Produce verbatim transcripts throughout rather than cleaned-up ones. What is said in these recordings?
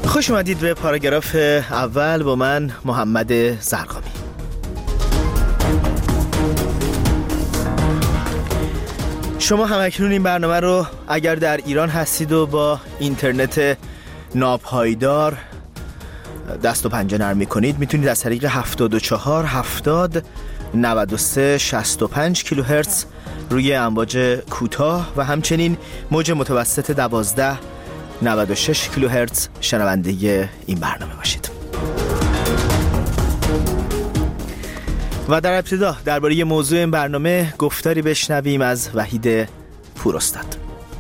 خوش اومدید به پاراگراف اول با من محمد زرقامی. شما هم اکنون این برنامه رو اگر در ایران هستید و با اینترنت ناپایدار دست و پنجه نرم می‌کنید، میتونید از طریق هفتاد و چهار هفتاد نود و سه شصت و پنج کیلوهرتز روی امواج کوتاه و همچنین موج متوسط دوازده نود و شش کیلوهرتز شنونده این برنامه باشید. و در ابتدا درباره موضوع این برنامه گفتاری بشنویم از وحید پوراستاد.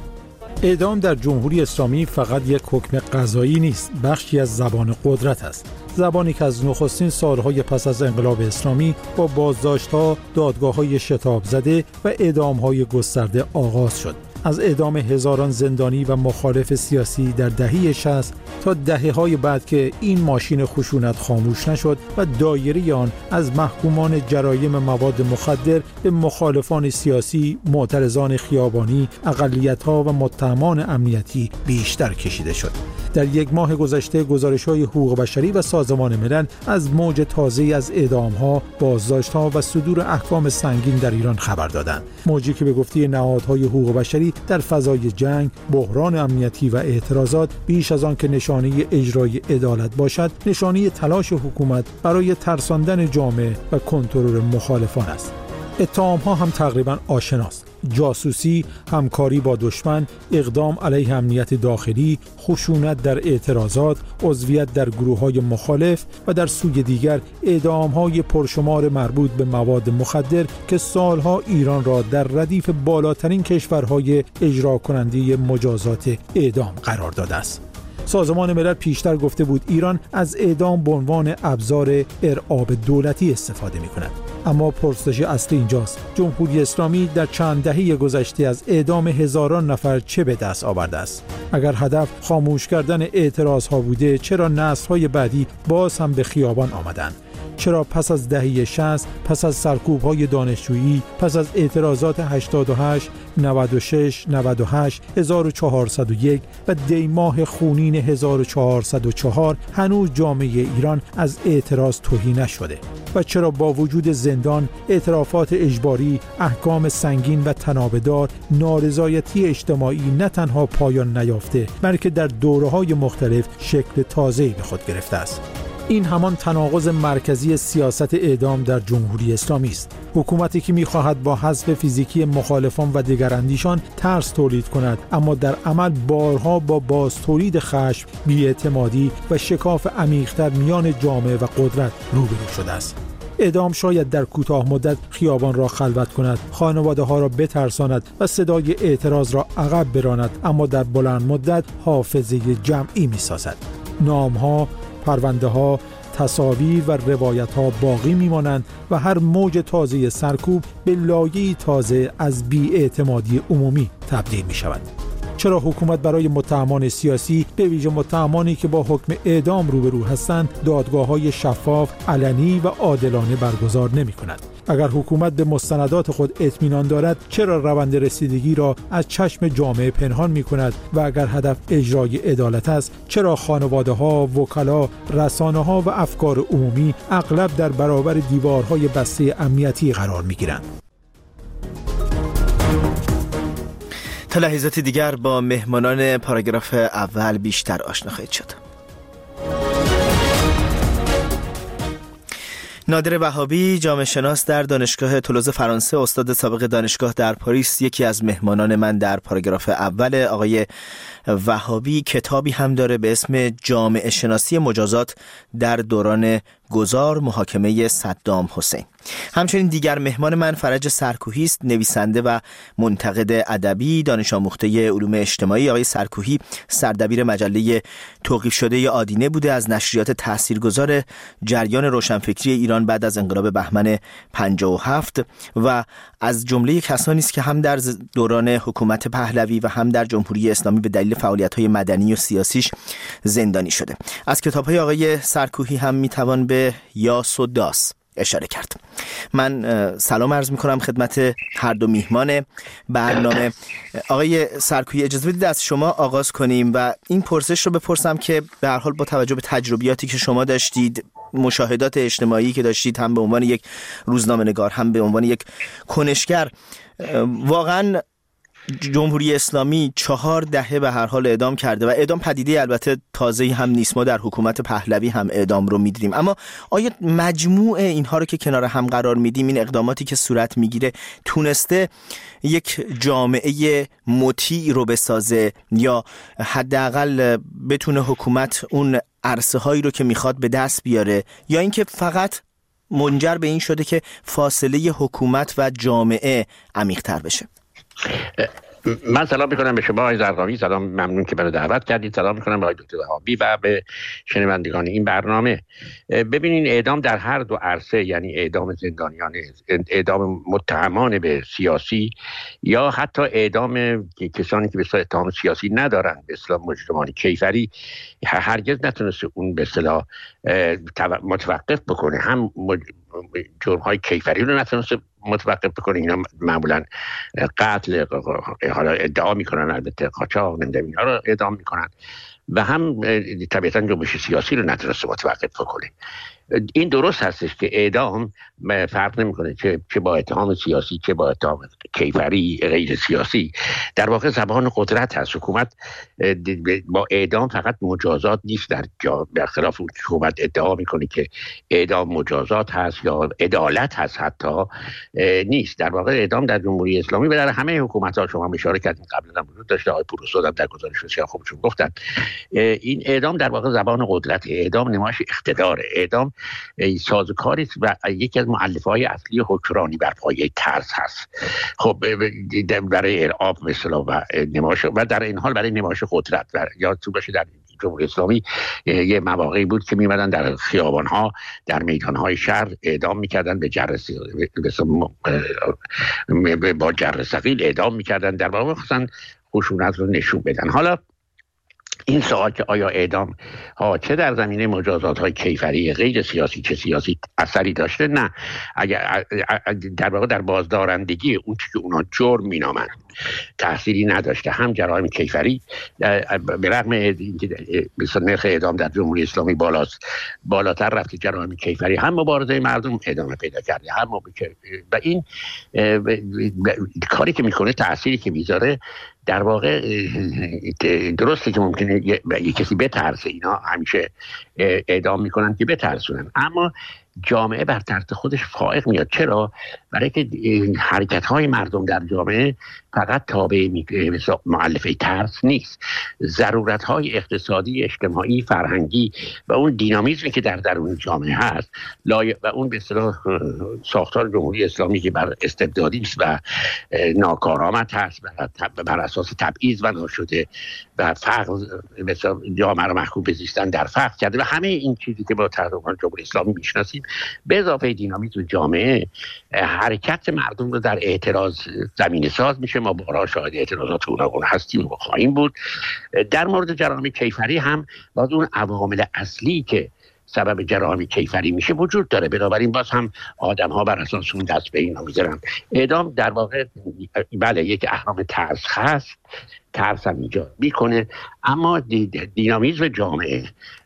اعدام در جمهوری اسلامی فقط یک حکم قضایی نیست، بخشی از زبان قدرت است. زبانی که از نخستین سالهای پس از انقلاب اسلامی با بازداشت‌ها، دادگاه‌های شتاب زده و اعدام‌های گسترده آغاز شد. از اعدام هزاران زندانی و مخالف سیاسی در دهه شصت تا دهه‌های بعد که این ماشین خشونت خاموش نشد و دایره آن از محکومان جرایم مواد مخدر به مخالفان سیاسی، معترضان خیابانی، اقلیت‌ها و متهمان امنیتی بیشتر کشیده شد. در یک ماه گذشته گزارش‌های حقوق بشری و سازمان ملل از موج تازه‌ای از اعدام‌ها، بازداشت‌ها و صدور احکام سنگین در ایران خبر دادند. موجی که به گفته نهادهای حقوق بشری در فضای جنگ، بحران امنیتی و اعتراضات بیش از آن که نشانه اجرای عدالت باشد، نشانه تلاش حکومت برای ترساندن جامعه و کنترل مخالفان است. اتهام‌ها هم تقریباً آشناست: جاسوسی، همکاری با دشمن، اقدام علیه امنیت داخلی، خشونت در اعتراضات، عضویت در گروه‌های مخالف و در سوی دیگر اعدام‌های پرشمار مربوط به مواد مخدر که سالها ایران را در ردیف بالاترین کشورهای اجرا کننده مجازات اعدام قرار داده است. سازمان ملل پیشتر گفته بود ایران از اعدام به عنوان ابزار ارعاب دولتی استفاده می‌کند. اما پرسش اصلی اینجاست: جمهوری اسلامی در چند دهه گذشته از اعدام هزاران نفر چه به دست آورده است؟ اگر هدف خاموش کردن اعتراضها بوده، چرا نسل‌های بعدی باز هم به خیابان آمدند؟ چرا پس از دهه شصت، پس از سرکوب‌های دانشجویی، پس از اعتراضات هشتاد و هشت، نود و شش، نود و هشت، هزار و چهارصد و یک و دیماه خونین هزار و چهارصد و چهار هنوز جامعه ایران از اعتراض تهی نشده؟ و چرا با وجود زندان، اعترافات اجباری، احکام سنگین و تنابدار، نارضایتی اجتماعی نه تنها پایان نیافته، بلکه در دوره‌های مختلف شکل تازه‌ای به خود گرفته است؟ این همان تناقض مرکزی سیاست اعدام در جمهوری اسلامی است. حکومتی که می‌خواهد با حذف فیزیکی مخالفان و دگراندیشان ترس تولید کند، اما در عمل بارها با باز تولید خشم، بی‌اعتمادی و شکاف عمیق‌تر میان جامعه و قدرت روبرو شده است. اعدام شاید در کوتاه مدت خیابان را خلوت کند، خانواده ها را بترساند و صدای اعتراض را عقب براند، اما در بلند مدت حافظه جمعی می‌سازد. نام‌ها، پرونده ها، تصاویر و روایت ها باقی میمانند و هر موج تازه سرکوب به لایه‌ای تازه از بی‌اعتمادی عمومی تبدیل می شود. چرا حکومت برای متهمان سیاسی، به ویژه متهمانی که با حکم اعدام روبرو هستند، دادگاه‌های شفاف، علنی و عادلانه برگزار نمی‌کند؟ اگر حکومت به مستندات خود اطمینان دارد، چرا روند رسیدگی را از چشم جامعه پنهان می‌کند؟ و اگر هدف اجرای عدالت است، چرا خانواده‌ها، وکلا، رسانه‌ها و افکار عمومی اغلب در برابر دیوارهای بسته امنیتی قرار می‌گیرند؟ تا لحظات دیگر با مهمانان پاراگراف اول بیشتر آشنا خواهید شد. نادر وهابی، جامعه شناس در دانشگاه تولوز فرانسه، استاد سابق دانشگاه در پاریس، یکی از مهمانان من در پاراگراف اول. آقای وهابی کتابی هم داره به اسم جامعه شناسی مجازات در دوران گذار محاکمه صدام حسین. همچنین دیگر مهمان من فرج سرکوهی است، نویسنده و منتقد ادبی، دانش آموخته علوم اجتماعی. آقای سرکوهی سردبیر مجله توقیف شده آدینه بوده، از نشریات تاثیرگذار جریان روشنفکری ایران بعد از انقلاب بهمن پنجاه و هفت و از جمله کسانی است که هم در دوران حکومت پهلوی و هم در جمهوری اسلامی به دلیل فعالیت‌های مدنی و سیاسیش زندانی شده. از کتاب‌های آقای سرکوهی هم میتوان به یاس و داس اشاره کرد. من سلام عرض میکنم خدمت هر دو میهمان برنامه. آقای سرکویی اجازه بدید از شما آغاز کنیم و این پرسش رو بپرسم که به هر حال با توجه به تجربیاتی که شما داشتید، مشاهدات اجتماعی که داشتید، هم به عنوان یک روزنامه‌نگار هم به عنوان یک کنشگر، واقعا جمهوری اسلامی چهار دهه به هر حال اعدام کرده و اعدام پدیده البته تازه‌ای هم نیست، ما در حکومت پهلوی هم اعدام رو می‌دیدیم، اما آیا مجموع اینها رو که کنار هم قرار میدیم، این اقداماتی که صورت میگیره تونسته یک جامعه مطیع رو بسازه یا حداقل بتونه حکومت اون عرصه هایی رو که میخواد به دست بیاره، یا اینکه فقط منجر به این شده که فاصله حکومت و جامعه عمیق‌تر بشه؟ من سلام میکنم به شما آقای زرقامی، سلام، ممنون که منو دعوت کردید. سلام میکنم به آقای دکتر وهابی و به شنوندگان این برنامه. ببینین، اعدام در هر دو عرصه، یعنی اعدام زندانیان، اعدام متهمان به سیاسی یا حتی اعدام کسانی که به اصطلاح اتهام سیاسی ندارن، به اصطلاح مجرمان کیفری، هرگز نتونسته اون به اصطلاح متوقف بکنه. هم جرم‌های کیفری رو نتونسته متوقف بکنه، اینا معمولا قتل، حالا ادعا میکنن، البته قاچاق، نمیدونم اینا رو اعدام میکنن، و هم طبیعتا جنبش سیاسی رو نتونسته متوقف بکنه. این درست هستش که اعدام فرق نمیکنه چه چه با اتهام سیاسی چه با اتهام کیفری غیر سیاسی، در واقع زبان قدرت هست. حکومت با اعدام فقط مجازات نیست، در جا برخلاف اون که حکومت ادعا میکنه که اعدام مجازات هست یا عدالت هست، حتی نیست. در واقع اعدام در جمهوری اسلامی و در همه حکومت‌ها، شما اشاره کردین قبلا هم وجود داشته، آقای پوروسو هم در گزارش بسیار خوبشون گفتن، این اعدام در واقع زبان قدرت، اعدام نمایش اقتدار، اعدام سازوکاری و یکی از مؤلفه‌های اصلی حکمرانی بر پایه ترس هست. خب برای ارعاب مثلا و نمایش، و در این حال برای نمایش قدرت. یادتون باشه در جمهوری اسلامی یه مواقعی بود که میمدن در خیابان‌ها، در میدان‌های شهر اعدام میکردن، به جرس با جر ثقیل اعدام میکردن، در واقع خصوصا خشونت رو نشون بدن. حالا این سوال که آیا اعدام ها چه در زمینه مجازات های کیفری غیر سیاسی چه سیاسی اثری داشته؟ نه، اگر در واقع در بازدارندگی اون چیزی که اونا جرم مینامند تأثیری نداشته. هم جرایم کیفری به رغم مثلا نرخ اعدام در جمهوری اسلامی بالاست، بالاتر رفته، جرایم کیفری هم مبارزه مردم ادامه پیدا کرده، هم و این کاری که میکنه، تأثیری که میذاره، در واقع درسته که ممکنه یه, یه کسی بترسه، اینا همیشه اعدام میکنن که بترسونن، اما جامعه بر طرز خودش فائق میاد. چرا؟ برای که حرکت های مردم در جامعه فقط تابع مؤلفه ترس نیست. ضرورت های اقتصادی، اجتماعی، فرهنگی و اون دینامیزمی که در درون جامعه هست و اون به اصطلاح ساختار جمهوری اسلامی که بر استبدادی است و ناکارآمد هست، بر اساس تبعیض بنا شده و فقر، مثلا جامعه رو محکوم به زیستن در فقر کرده و همه این چیزی که با تحریمان جمهوری اسلامی میشناسیم، به اضافه دینامیزم جامعه، حرکت مردم رو در اعتراض زمینه ساز میشه. ما بارها شاهد اعتراضات گوناگون هستیم و خواهیم بود. در مورد جرایم کیفری هم باز اون عوامل اصلی که سبب جرایم کیفری میشه وجود داره، بنابراین باز هم آدم ها بر اساس اون دست به اینا میذارن. اعدام در واقع بله یک اهرام ترس هست، ترس هم ایجاد میکنه، اما دینامیزم جامعه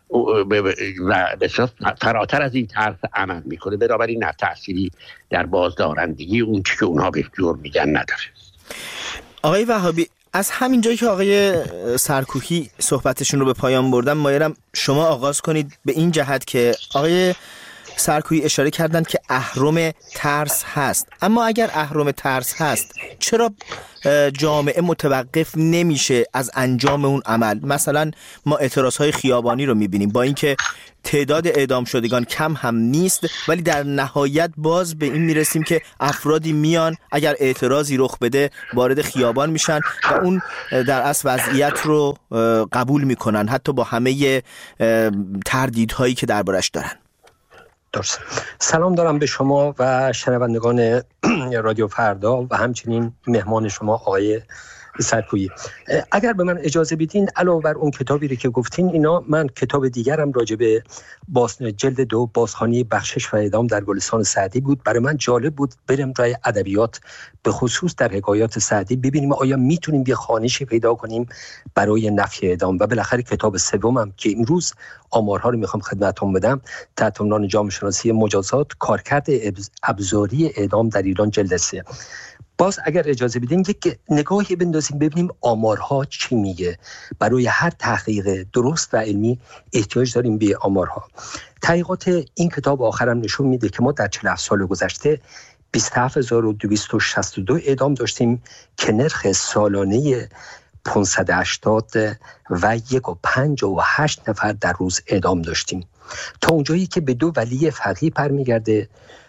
و بسیار فراتر از این طرف عمل میکنه، بنابراین نه تأثیری در بازدارندگی اون چی که اونها به جرم میگن نداره. آقای وهابی، از همین جایی که آقای سرکویی صحبتشون رو به پایان بردن، مایلم شما آغاز کنید به این جهت که آقای سرکویی اشاره کردن که اهرم ترس هست، اما اگر اهرم ترس هست چرا جامعه متوقف نمیشه از انجام اون عمل؟ مثلا ما اعتراضهای خیابانی رو میبینیم، با اینکه تعداد اعدام شدگان کم هم نیست، ولی در نهایت باز به این میرسیم که افرادی میان اگر اعتراضی رخ بده وارد خیابان میشن و اون در اصل وضعیت رو قبول میکنن، حتی با همه تردیدهایی که دربارش دارن. درست. سلام دارم به شما و شنوندگان رادیو فردا و همچنین مهمان شما آقای سرکویی. اگر به من اجازه بدین علاوه بر اون کتابی رو که گفتین، اینا من کتاب دیگرم راجع به باز جلد دو بازخوانی بخشش و اعدام در گلستان سعدی بود. برای من جالب بود برم رای ادبیات به خصوص در حکایات سعدی ببینیم آیا میتونیم یه خوانشی پیدا کنیم برای نفی اعدام. و بالاخره کتاب سومم که امروز آمارها رو میخوام خدمتتون بدم تحت عنوان جامعه شناسی مجازات، کارکرد ابزاری اعدام در ایران، جلد سه. باز اگر اجازه بدین یک نگاهی بندازیم ببینیم آمارها چی میگه. برای هر تحقیق درست و علمی احتیاج داریم به آمارها. تحقیقات این کتاب آخرم نشون میده که ما در چهل و هفت سال گذشته بیست و هفت هزار و دویست و شصت و دو اعدام داشتیم که نرخ سالانه پانصد و هشتاد و یک و پنجاه و هشت نفر در روز اعدام داشتیم. تا اونجایی که به دو ولی فقیه برمیگرده.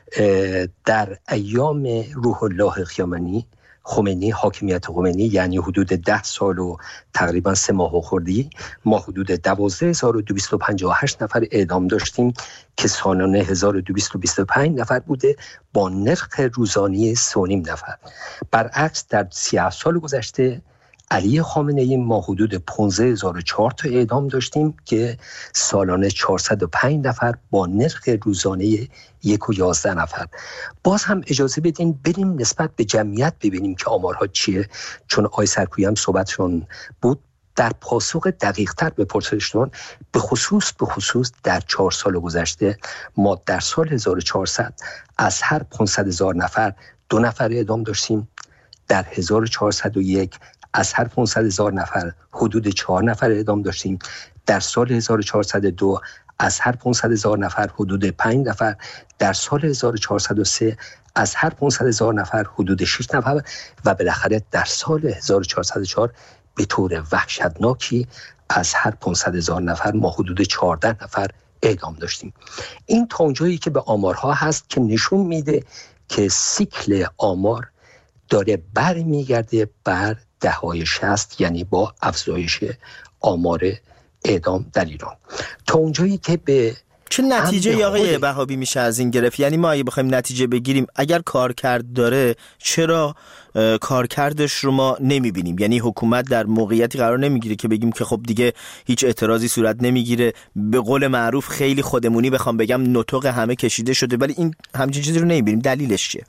در ایام روح الله خامنه‌ای خمینی حاکمیت خمینی، یعنی حدود ده سال و تقریبا سه ماه و خوردی، ما حدود دوازده هزار و دویست و پنجاه و هشت نفر اعدام داشتیم که سالانه هزار و دویست و بیست و پنج نفر بوده با نرخ روزانه سه و نیم نفر. برعکس در سی و هفت سال گذشته علی خامنه‌ای ما حدود پانزده هزار و چهارصد تا اعدام داشتیم که سالانه چهارصد و پنج نفر با نرخ روزانه یک و یازده نفر. باز هم اجازه بدین بریم نسبت به جمعیت ببینیم که آمارها چیه، چون آقای سرکویی هم صحبتشون بود. در پاسخ دقیق تر به پرسشتون به خصوص به خصوص در چهار سال گذشته ما در سال هزار و چهارصد از هر پانصد هزار نفر دو نفر اعدام داشتیم. در هزار و چهارصد و یک از هر پانصد هزار نفر حدود چهار نفر اعدام داشتیم. در سال هزار و چهارصد و دو از هر پانصد هزار نفر حدود پنج نفر. در سال هزار و چهارصد و سه از هر پانصد هزار نفر حدود شش نفر و بالاخره در سال هزار و چهارصد و چهار به طور وحشتناکی از هر پانصد هزار نفر ما حدود چهارده نفر اعدام داشتیم. این تا اونجایی که به آمارها هست که نشون میده که سیکل آمار داره برمیگرده بر دههای شصت، یعنی با افزایش آمار اعدام در ایران. تا اونجایی که به چه نتیجه آقای وهابی میشه از این گرفت؟ یعنی ما اگه بخوایم نتیجه بگیریم، اگر کارکرد داره چرا کارکردش رو ما نمیبینیم؟ یعنی حکومت در موقعیتی قرار نمیگیره که بگیم که خب دیگه هیچ اعتراضی صورت نمیگیره، به قول معروف خیلی خودمونی بخوام بگم نطق همه کشیده شده، ولی این همچین چیزی رو نمیبینیم. دلیلش چیه؟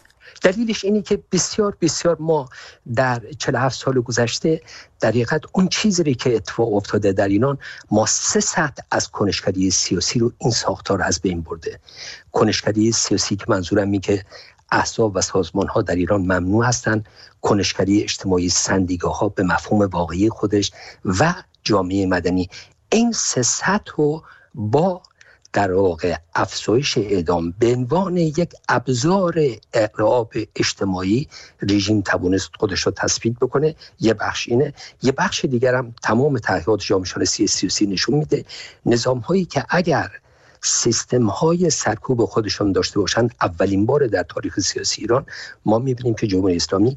دلیلش اینه که بسیار بسیار ما در چهل و هفت سال گذشته در حقیقت اون چیزی که اتفاق افتاده در ایران، ما سه سطح از کنشگری سیاسی رو این ساختار از بین برده. کنشگری سیاسی که منظورم اینه که احزاب و سازمان ها در ایران ممنوع هستند، کنشگری اجتماعی سندیگاه ها به مفهوم واقعی خودش و جامعه مدنی. این سه سطح رو با در واقع افزایش اعدام به عنوان یک ابزار اعراب اجتماعی رژیم توانست خودش رو تثبیت بکنه. یه بخش اینه. یه بخش دیگر هم تمام تحقیقات جامعه شناسی سیاسی نشون میده نظام هایی که اگر سیستم های سرکوب خودشون داشته باشن، اولین بار در تاریخ سیاسی ایران ما میبینیم که جمهوری اسلامی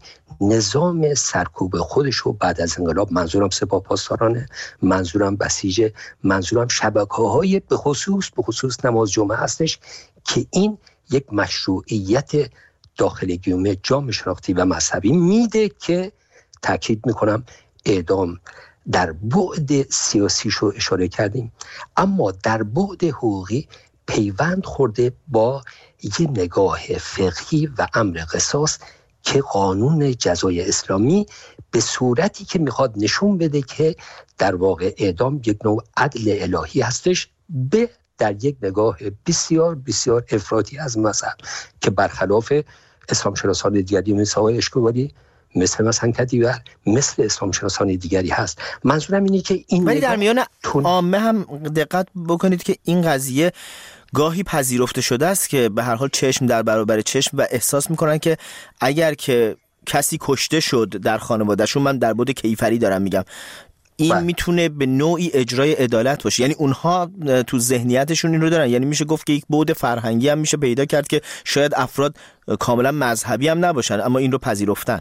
نظام سرکوب خودش رو بعد از انقلاب، منظورم سپاه پاسدارانه، منظورم بسیج، منظورم شبکه‌های به خصوص به خصوص نماز جمعه هستش که این یک مشروعیت داخل گیومه جامعه شناختی و مذهبی میده که تاکید میکنم اعدام در بعد سیاسیشو اشاره کردیم، اما در بعد حقوقی پیوند خورده با یه نگاه فقهی و امر قصاص که قانون جزای اسلامی به صورتی که میخواد نشون بده که در واقع اعدام یک نوع عدل الهی هستش، به در یک نگاه بسیار بسیار افراطی از مذهب که برخلاف اسلام شناسان دیگری مثل آقای اشکواری، مثل مثلا کدیور، مثل اسلام شناسان دیگری هست. منظورم اینه که این ولی در میان عامه هم دقت بکنید که این قضیه گاهی پذیرفته شده است که به هر حال چشم در برابر چشم و احساس میکنن که اگر که کسی کشته شد در خانوادهشون، من در بعد کیفری دارم میگم، این بله. میتونه به نوعی اجرای عدالت باشه. یعنی اونها تو ذهنیتشون این رو دارن. یعنی میشه گفت که یک بعد فرهنگی هم میشه پیدا کرد که شاید افراد کاملا مذهبی هم نباشن اما این رو پذیرفتن.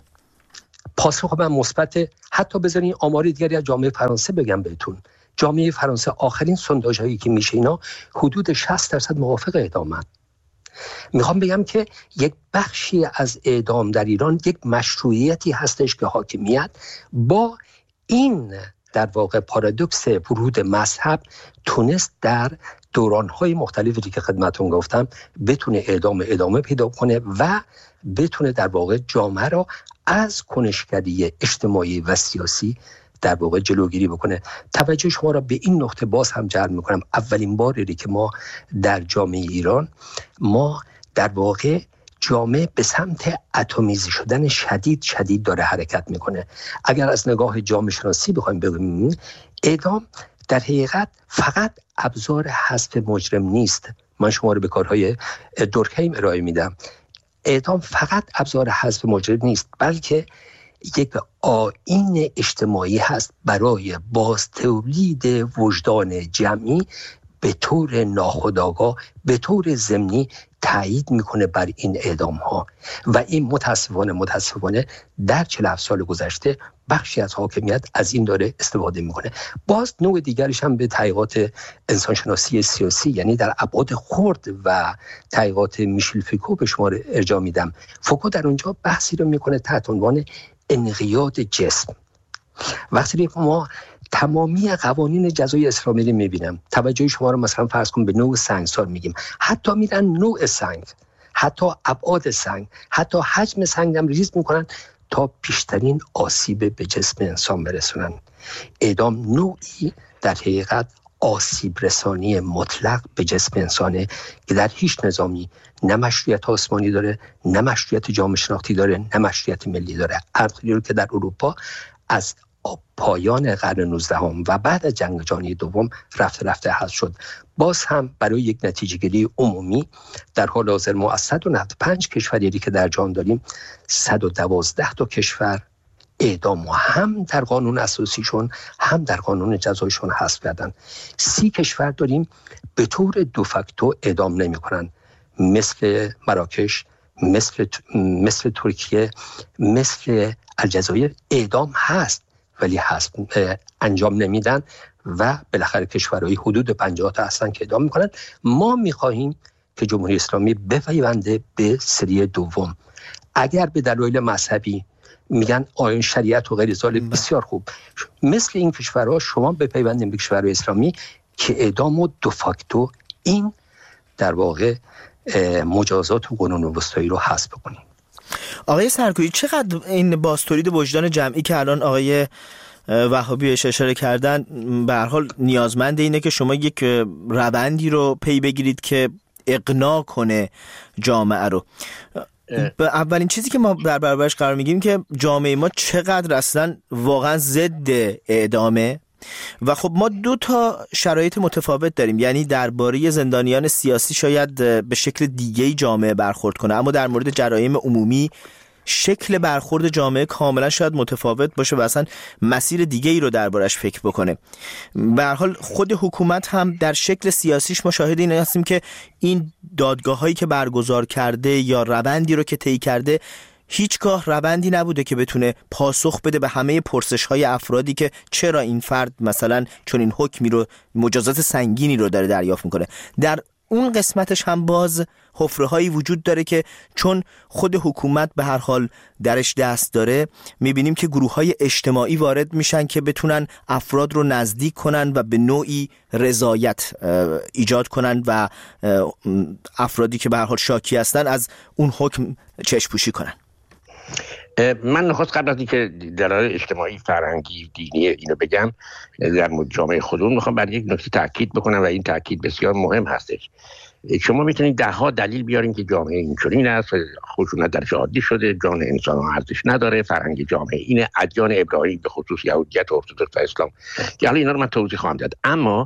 پاسخ من مثبت. حتی بذارین آمار دیگری از جامعه فرانسه بگم بهتون. جامعه فرانسه آخرین سونداژ هایی که میشه اینا حدود شصت درصد موافق اعدامن. میخوام بگم که یک بخشی از اعدام در ایران یک مشروعیتی هستش که حاکمیت با این در واقع پارادوکس ورود مذهب تونست در دورانهای مختلفی که خدمتون گفتم بتونه اعدام ادامه پیدا کنه و بتونه در واقع جامعه را از کنشگری اجتماعی و سیاسی در واقع جلوگیری بکنه. توجه شما را به این نقطه باز هم جلب میکنم. اولین باری که ما در جامعه ایران ما در واقع جامعه به سمت اتمیزی شدن شدید شدید داره حرکت میکنه. اگر از نگاه جامعه شناسی بخوایم بگیم، اعدام در حقیقت فقط ابزار حذف مجرم نیست. من شما رو به کارهای دورکهیم ارائه میدم. اعدام فقط ابزار حذف مجرم نیست، بلکه یک آیین اجتماعی هست برای باز تولید وجدان جمعی به طور ناخودآگاه، به طور ضمنی تایید میکنه بر این اعدام ها و این متاسفانه متاسفانه در چهل و هفت سال گذشته بخشی از حاکمیت از این داره استفاده میکنه. باز نوع دیگرش هم به تحقیقات انسانشناسی سیاسی، یعنی در ابعاد خرد و تحقیقات میشل فوکو به شما ارجاع میدم. فوکو در اونجا بحثی رو میکنه تحت عنوان انقیاد جسم. وقتی ما تمامی قوانین جزای اسلامی رو میبینم، توجه شما رو مثلا فرض کن به نوع سنگسار میگیم، حتی میرن نوع سنگ، حتی ابعاد سنگ، حتی حجم سنگ هم ریز میکنن تا بیشترین آسیب به جسم انسان برسونن. اعدام نوعی در حقیقت آسیب رسانی مطلق به جسم انسانه که در هیچ نظامی نه مشروعیت آسمانی داره، نه مشروعیت جامعه شناختی داره، نه مشروعیت ملی داره. ارقی رو که در اروپا از پایان قرن نوزدهم و بعد از جنگ جهانی دوم رفته رفته حذف شد. باز هم برای یک نتیجه گیری عمومی در حال حاضر ما از صد و نود و پنج کشوری که در جهان داریم، صد و دوازده تا کشور اعدام هم در قانون اساسیشون هم در قانون جزایشون حذف کردن. سی کشور داریم به طور دو فاکتو اعدام نمی کنن، مثل مراکش، مثل مثل ترکیه، مثل الجزایر. اعدام هست ولی هست انجام نمیدن و بالاخره کشورهای حدود پنجاه تا هستن که اعدام میکنن. ما میخواهیم که جمهوری اسلامی بپیونده به سری دوم. اگر به دلایل مذهبی میگن آیین شریعت و غیر ذالک، بسیار خوب، مثل این کشورها شما بپیوندید به کشورهای اسلامی که اعدام و دو فاکتو این در واقع مجازات و قانون وسطایی رو حذف کنید. آقای سرکویی، چقدر این بازتولید وجدان جمعی که الان آقای وهابی اشاره کردن به هر حال نیازمند اینه که شما یک روندی رو پی بگیرید که اقناع کنه جامعه رو. اولین چیزی که ما در برابرش قرار میگیم که جامعه ما چقدر اصلا واقعا ضد اعدامه و خب ما دو تا شرایط متفاوت داریم. یعنی درباره زندانیان سیاسی شاید به شکل دیگه‌ای جامعه برخورد کنه، اما در مورد جرایم عمومی شکل برخورد جامعه کاملا شاید متفاوت باشه و اصلا مسیر دیگه‌ای رو دربارش فکر بکنه. به هر حال خود حکومت هم در شکل سیاسیش ما شاهد این هستیم که این دادگاه‌هایی که برگزار کرده یا روندی رو که طی کرده هیچگاه روندی نبوده که بتونه پاسخ بده به همه پرسش‌های افرادی که چرا این فرد مثلا چون این حکمی رو، مجازات سنگینی رو داره دریافت میکنه. در اون قسمتش هم باز حفره‌هایی وجود داره که چون خود حکومت به هر حال درش دست داره، میبینیم که گروه‌های اجتماعی وارد میشن که بتونن افراد رو نزدیک کنن و به نوعی رضایت ایجاد کنن و افرادی که به هر حال شاکی هستن از اون حکم چشم‌پوشی کنن. من نخست قبل از اینکه دلایل اجتماعی، فرهنگی، دینی اینو بگم در جامعه خودمون، میخوام بر یک نکته تاکید بکنم و این تاکید بسیار مهم هستش. شما میتونید ده ها دلیل بیارین که جامعه اینچنین است، خشونت درش عادی شده، جان انسان ارزش نداره، فرهنگ جامعه اینه، ادیان ابراهیم به خصوص یهودیت و ارتدوکس و اسلام، که حالا اینا رو من توضیح خواهم داد. اما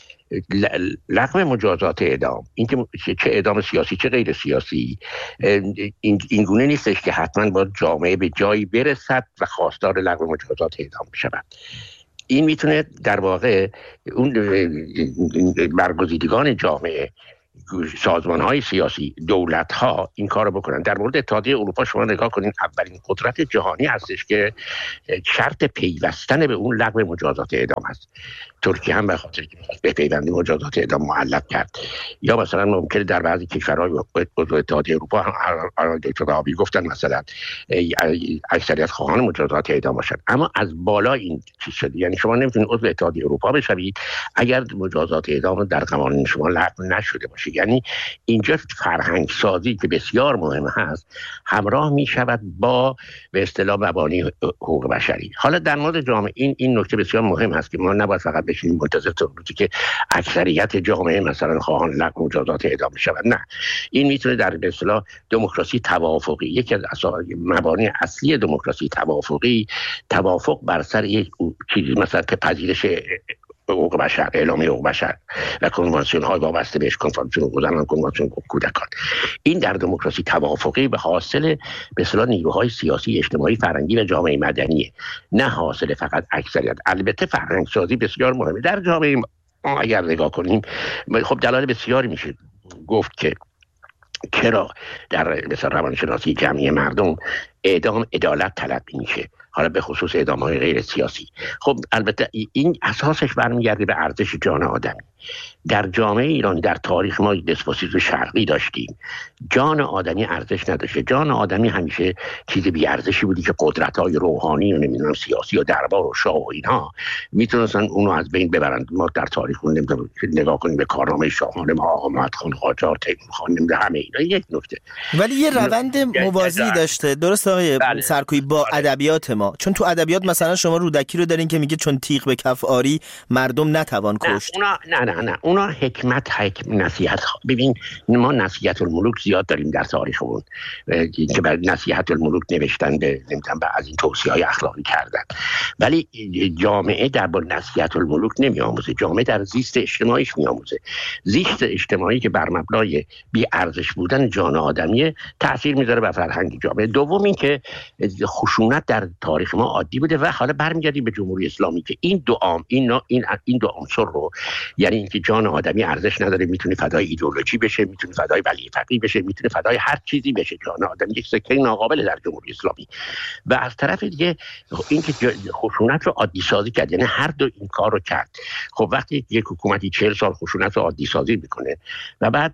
لغو مجازات اعدام، این که چه اعدام سیاسی چه غیر سیاسی، این گونه نیستش که حتما با جامعه به جایی برسد و خواستار لغو مجازات اعدام بشود. این میتونه در واقع اون برگزیدگان جامعه سازمان های سیاسی، دولت ها این کار رو بکنن. در مورد اتحادیه اروپا شما نگاه کنین، اولین قدرت جهانی هستش که شرط پیوستن به اون لغو مجازات اعدام هست. ترکیه هم به خاطر که به پیوندی مجازات اعدام معلق کرد. یا مثلا ممکنه در بعضی کشورهای عضو اتحادیه اروپا هم دکتر آبی گفتن مثلا اکثریت خواهان مجازات اعدام باشن، اما از بالا این چیز شده. یعنی شما نمیتونید عضو اتحادیه اروپا بشوید اگر مجازات اعدام در قوانین شما لغو نشده باشه. یعنی اینجا فرهنگ سازی که بسیار مهم هست همراه می شود با به اصطلاح مبانی حقوق بشری. حالا در مورد جامعه این این نکته بسیار مهم هست که ما نباید فقط بشینیم منتظر تا روزی که اکثریت جامعه مثلا خواهان لغو مجازات اعدام شود. نه، این میتونه در به اصطلاح دموکراسی توافقی، یکی از مبانی اصلی دموکراسی توافقی، توافق بر سر یک چیزی مثلا که پذیرش حقوق بشر، اعلامیه حقوق بشر و کنوانسیون های وابسته بهش، کنوانسیون حقوق زنان، کنوانسیون حقوق کودکان، این در دموکراسی توافقی به حاصل به اصطلاح نیروهای سیاسی، اجتماعی، فرهنگی و جامعه مدنیه، نه حاصل فقط اکثریت. البته فرهنگ سازی بسیار مهمه در جامعه ما. اگر نگاه کنیم خب دلایل بسیاری میشه گفت که چرا در مثلا روانشناسی جمعی مردم اعدام عدالت تلقی میشه، حالا به خصوص اعدام‌های غیر سیاسی. خب البته این اساسش برمیگرده به ارزش جان آدمی. در جامعه ایرانی در تاریخ ما دسپوسیسم شرقی داشتیم، جان آدمی ارزش نداشته. جان آدمی همیشه چیز بی ارزشی بودی که قدرت‌های روحانی و نمیدونم سیاسی و دربار و شاه و اینها میتونستن اونو از بین ببرند. ما در تاریخ نمیدونم نگاه کنیم به کارنامه شاهان ما، محمد خان قاجار، تیمور خان، نمیدونم همه اینا. یک نکته ولی یه روند موازی داشته، درست آقای بله. سرکویی، با بله. ادبیات ما. چون تو ادبیات مثلا شما رودکی رو دارین که میگه چون تیغ به کف آری مردم نتوان کشت. نه اونا نه نه نه اونا حکمت حکم نصیحت. ببین ما نصیحت الملوک زیاد داریم در تاریخمون که بر نصیحت الملوک نوشتن، به نمیدونم از این توصیه‌های اخلاقی کردن، ولی جامعه در با نصیحت الملوک نمیآموزه. جامعه در زیست اجتماعیش میآموزه. زیست اجتماعی که بر مبنای بی ارزش بودن جان آدمی تاثیر میذاره بر فرهنگ جامعه. دوم این که خشونت در تاریخ ما عادی بوده و حالا برمیگردیم به جمهوری اسلامی که این دو عام این این این دو عنصر رو، یعنی اینکه جان آدمی ارزش نداره، میتونه فدای ایدئولوژی بشه، میتونه فدای ولی فقیه بشه، میتونه فدای هر چیزی بشه. جان آدمی یک سکه ناقابل در جمهوری اسلامی. و از طرف دیگه اینکه خشونت رو عادی سازی کرد، یعنی هر دو این کار رو کرد. خب وقتی یک حکومتی چهل سال خشونت رو عادی سازی میکنه و بعد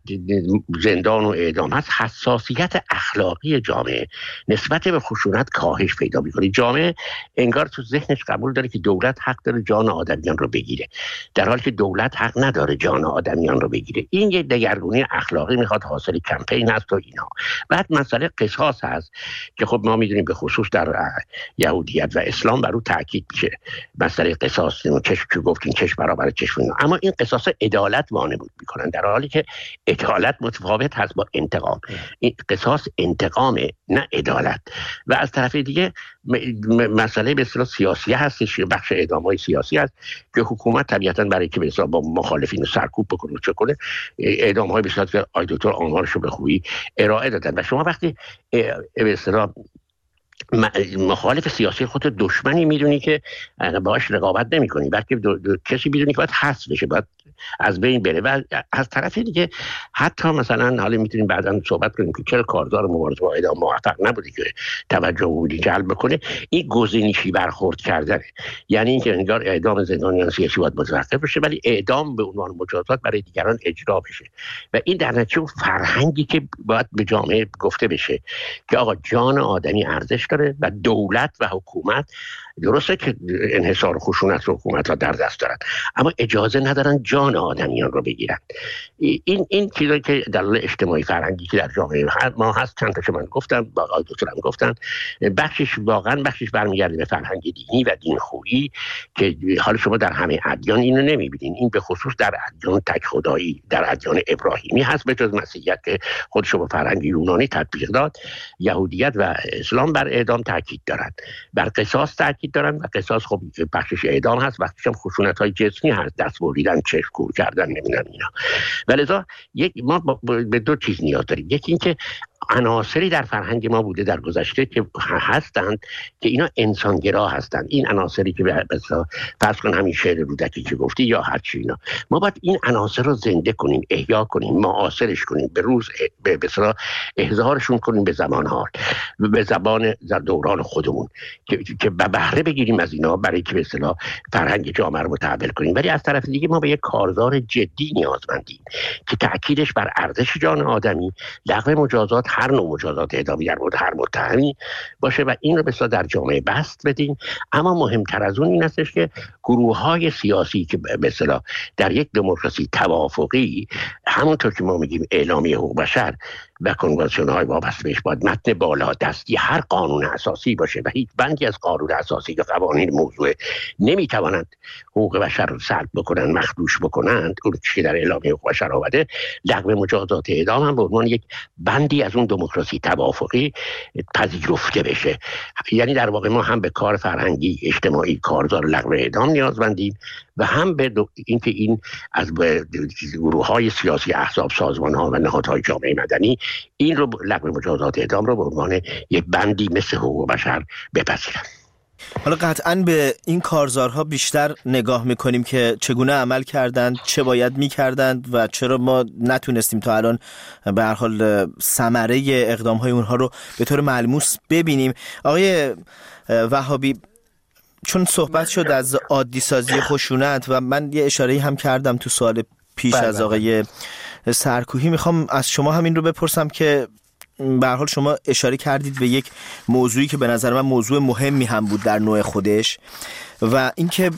زندان و اعدام هست، حساسیت اخلاقی جامعه نسبت به خشونت کاهش پیدا میکنه. جامعه انگار تو ذهنش قبول داره که دولت حق داره جان آدمیان رو بگیره، در حالی که دولت حق نداره جان آدمیان رو بگیره. این یک دگرگونی اخلاقی میخواد، حاصل کمپین هست و اینا. بعد مسئله قصاص هست که خب ما میدونیم به خصوص در یهودیت و اسلام بر اون تاکید میشه. مسئله قصاص و چشم که گفتین چشم برابر چشم اینا. اما این قصاص عدالت وانمود میکنن، در حالی که عدالت متفاوت هست با انتقام. این قصاص انتقامه نه عدالت. و از طرف دیگه مسئله به اصطلاح سیاسی هستش، بخش اعدام‌های سیاسی هست که حکومت طبیعتاً برای که به اصطلاح با مخالفین سرکوب بکنه چه کنه، اعدام‌های به صورت که آقای دکتر آمارش رو به خوبی ارائه دادن. و شما وقتی به اصطلاح مخالف سیاسی خود دشمنی میدونی که باهاش رقابت نمی‌کنی، بلکه کسی میدونی که باید حذف بشه، باید از بین بره. و از طرف دیگه حتی مثلا حالا میتونیم بعداً صحبت کنیم که چرا کارزار مبارزه با اعدام موفق نبوده که توجه عمومی جلب بکنه. این گزینشی برخورد کردنه، یعنی اینکه انگار اعدام زندانیان سیاسی باید متوقف بشه ولی اعدام به عنوان مجازات برای دیگران اجرا بشه. و این در نتیجه فرهنگی که باید به جامعه گفته بشه که آقا جان آدمی ارزش داره و دولت و حکومت درسته که انحصار خشونت رو حکومت ها در دست دارن، اما اجازه ندارن جان آدمیان رو بگیرن. این این چیزایی که دلایل اجتماعی فرهنگی که در جامعه ما هست، چند تاشو من گفتم، با دکترم گفتن، بخشش واقعا بخشش برمیگرده به فرهنگ دینی و دینخویی که حالا شما در همه ادیان اینو نمیبینین. این به خصوص در ادیان تک خدایی، در ادیان ابراهیمی هست، به جز مسیحیت که خودش به فرهنگ یونانی تطبیق داد. یهودیت و اسلام بر اعدام تاکید دارن، بر قصاص تاکید دارن و قصاص خب بخشش اعدام هست، بخشش هم خشونت‌های جسمی هست، دست بریدن، چشم کور کردن، نمیدونم اینا. ولذا یک ما به دو چیز نیاز داریم. یکی اینکه عناصری در فرهنگ ما بوده در گذشته که هستند که اینا انسانگرا هستند. این عناصری که مثلا فرض کن همین شعر رودکی که گفتی یا هر چی اینا، ما باید این عناصر رو زنده کنیم، احیا کنیم، معاصرش کنیم، به روز به اصطلاح احضارشون کنیم به زمان حال، به زبان دوران خودمون که که به بهره بگیریم از اینا برای که به اصطلاح فرهنگ جامعه رو متحول کنیم. ولی از طرف دیگه ما به یک کارزار جدی نیازمندیم که تأکیدش بر ارزش جان آدمی، لغو مجازات، هر نوع مجازات اعدامی در مورد هر متهمی باشه و این رو به اصطلاح در جامعه بسط بدیم. اما مهمتر از اون این هستش که گروه‌های سیاسی که به اصطلاح در یک دموکراسی توافقی، همونطور که ما میگیم اعلامیه حقوق بشر و کنوانسیون‌های وابسته بهش، باید متن بالا دستی هر قانون اساسی باشه و هیچ بندی از قانون اساسی یا قوانین موضوع نمیتوانند حقوق بشر رو سلب بکنن، مخدوش بکنند. اون چیزی در اعلامیه حقوق بشر آمده، لغو مجازات اعدام هم به عنوان یک بندی از اون دموکراسی توافقی پذیرفته بشه. یعنی در واقع ما هم به کار فرهنگی اجتماعی کارزار لغو اعدام نیازمندیم و هم به اینکه این از گروه‌های سیاسی، احزاب، سازمان‌ها و نهادهای جامعه مدنی این رو لغو مجازات اعدام رو به عنوان یک بندی مثل حقوق بشر بپذیرن. حالا قطعاً به این کارزارها بیشتر نگاه میکنیم که چگونه عمل کردند، چه باید میکردند و چرا ما نتونستیم تا الان به هر حال ثمره اقدامهای اونها رو به طور ملموس ببینیم. آقای وهابی، چون صحبت شد از عادی سازی خشونت و من یه اشاره‌ای هم کردم تو سوال پیش بله از آقای سرکوهی، میخوام از شما همین رو بپرسم که به هر حال شما اشاره کردید به یک موضوعی که به نظر من موضوع مهمی هم بود در نوع خودش و اینکه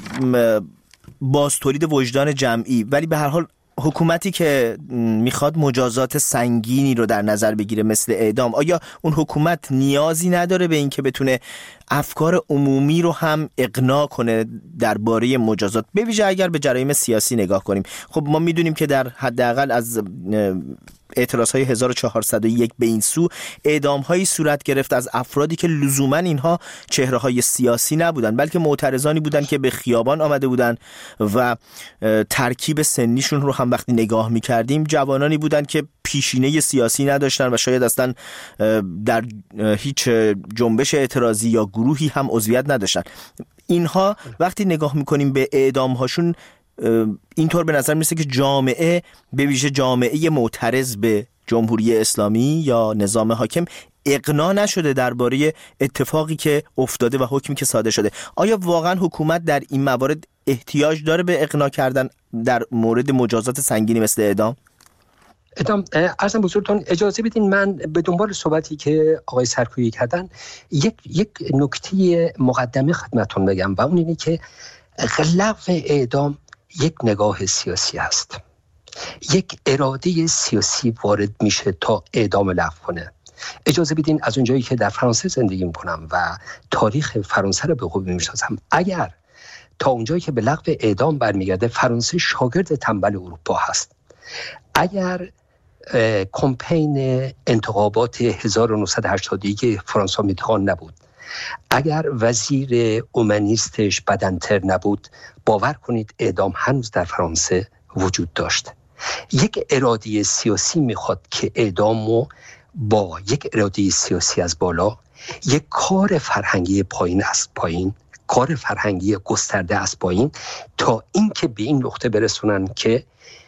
باز تولید وجدان جمعی، ولی به هر حال حکومتی که میخواد مجازات سنگینی رو در نظر بگیره مثل اعدام، آیا اون حکومت نیازی نداره به این که بتونه افکار عمومی رو هم اقناع کنه درباره مجازات، به ویژه اگر به جرایم سیاسی نگاه کنیم؟ خب ما میدونیم که در حداقل از اعتراضهای هزار و چهارصد و یک به این سو اعدام‌هایی صورت گرفت از افرادی که لزوماً اینها چهره‌های سیاسی نبودن، بلکه معترضانی بودن که به خیابان آمده بودن و ترکیب سنیشون رو هم وقتی نگاه می‌کردیم جوانانی بودن که پیشینه سیاسی نداشتن و شاید اصلا در هیچ جنبش اعتراضی یا گروهی هم عضویت نداشتن. اینها وقتی نگاه می‌کنیم به اعدام‌هاشون اینطور به نظر میرسه که جامعه، به ویژه جامعه معترض به جمهوری اسلامی یا نظام حاکم، اقناع نشده درباره اتفاقی که افتاده و حکمی که صادر شده. آیا واقعا حکومت در این موارد احتیاج داره به اقناع کردن در مورد مجازات سنگینی مثل اعدام؟ ادام عرضم بزرگتون اجازه بدین من به دنبال صحبتی که آقای سرکویی کردن یک یک نکته مقدمه خدمتتون بگم و اون اینه که لغو اعدام یک نگاه سیاسی است. یک اراده سیاسی وارد میشه تا اعدام لغو کنه. اجازه بدین از اونجایی که در فرانسه زندگی میکنم و تاریخ فرانسه رو به خوبی میشناسم، اگر تا اونجایی که به لغو اعدام برمیگرده فرانسه شاگرد تنبل اروپا هست. اگر کمپین انتخابات هزار و نهصد و هشتاد و یک فرانسوا میتخان نبود، اگر وزیر اومانیستش بدنتر نبود، باور کنید اعدام هنوز در فرانسه وجود داشت. یک اراده سیاسی میخواد که اعدامو با یک اراده سیاسی از بالا، یک کار فرهنگی پایین از پایین، کار فرهنگی گسترده از پایین، تا اینکه به این نقطه برسونن که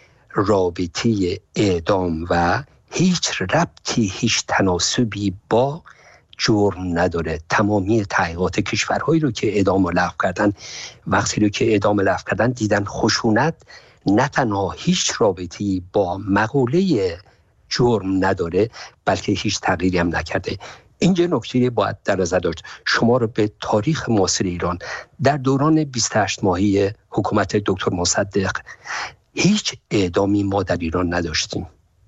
رابطه اعدام و هیچ ربطی، هیچ تناسبی با جرم نداره. تمامی تحقیقات کشورهایی رو که اعدام رو لغو کردن، وقتی رو که اعدام لغو کردن دیدن خشونت نه تنها هیچ رابطی با مقوله جرم نداره، بلکه هیچ تغییری هم نکرده. اینجا نکته باید در نظر داشت. شما رو به تاریخ معاصر ایران در دوران بیست و هشت ماهی حکومت دکتر مصدق هیچ اعدامی ما در ایران نداشتیم.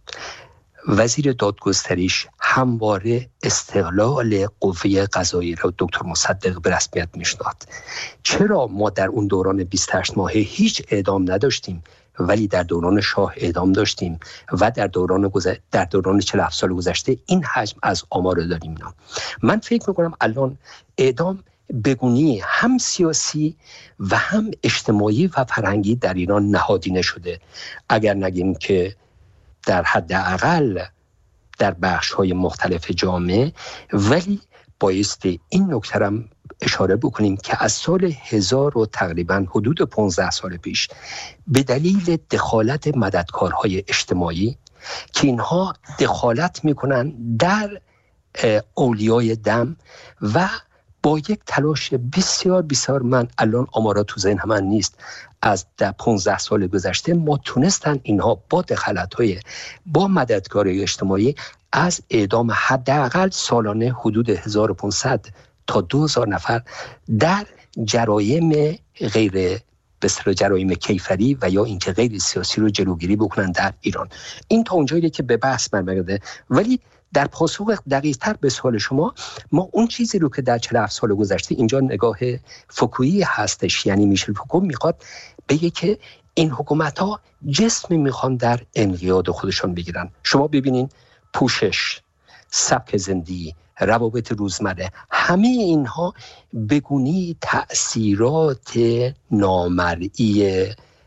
وزیر دادگستریش همواره استقلال قوه قضاییه را دکتر مصدق به رسمیت میشناخت. چرا ما در اون دوران بیست و هشت ماهه هیچ اعدام نداشتیم ولی در دوران شاه اعدام داشتیم و در دوران گذشته در دوران چهل و هفت سال گذشته این حجم از آمار رو داریم؟ نه. من فکر میکنم الان اعدام بگونی هم سیاسی و هم اجتماعی و فرهنگی در ایران نهادینه شده. اگر نگیم که در حد اقل در بخش‌های مختلف جامعه، ولی بایستی این نکته را اشاره بکنیم که از سال هزار و تقریبا حدود پانزده سال پیش به دلیل دخالت مددکارهای اجتماعی که اینها دخالت میکنن در اولیای دم و با یک تلاش بسیار بسیار، من الان آمارا تو ذهن من نیست، از در پانزده سال گذشته ما تونستن اینها با دخالت‌های با مددکارهای اجتماعی از اعدام حداقل سالانه حدود هزار و پانصد تا دو هزار نفر در جرایم غیر بسیار جرایم کیفری و یا اینکه غیر سیاسی رو جلوگیری بکنن در ایران. این تا اونجایی که به بحث برمیگرده. ولی در پاسخ دقیق‌تر به سوال شما، ما اون چیزی رو که در چهل و هفت سال گذشته، اینجا نگاه فوکویی هستش، یعنی میشل فوکو میخواد بگه که این حکومت‌ها جسم میخوان در انقیاد خودشان بگیرن. شما ببینین پوشش، سبک زندگی، روابط روزمره، همه اینها بگونی تأثیرات نامرئی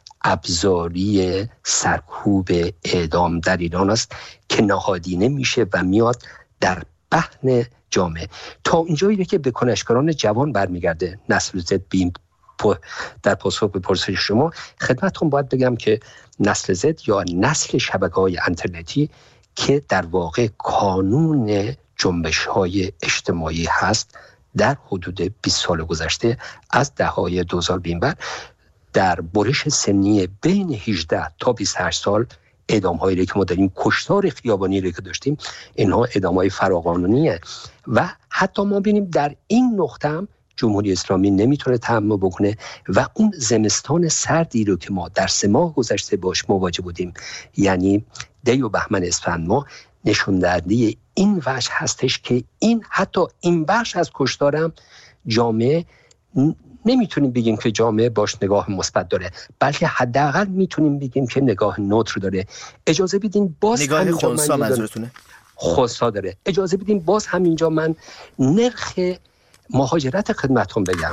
ابزاری سرکوب اعدام در ایران است که نهادینه میشه و میاد در بحن جامعه. تا اینجایی که به کنشگران جوان برمیگرده نسل زد، بیم در پاسخ به پرسش شما خدمتتون باید بگم که نسل زد یا نسل شبکه‌های اینترنتی که در واقع کانون جنبش‌های اجتماعی هست، در حدود بیست سال گذشته از دهه‌های دو هزار به این ور در برش سنی بین هجده تا بیست و هشت سال اعدام‌هایی که ما داریم، کشتار خیابانی رو که داشتیم، اینها اعدام‌های فراقانونیه و حتی ما ببینیم در این نقطه هم جمهوری اسلامی نمیتونه تحمل بکنه و اون زمستان سردی رو که ما در سه ماه گذشته باش مواجه بودیم، یعنی دی و بهمن اسفند ماه، نشون دهنده این وجه هستش که این حتی این بخش از کشتارم جامعه نمیتونیم بگیم که جامعه باش نگاه مثبت داره، بلکه حداقل میتونیم بگیم که نگاه نوتر داره. اجازه بدین باز نگاه خونسا منظورتونه؟ خونسا داره. اجازه بدین باز همینجا من نرخ مهاجرت خدمتتون بگم.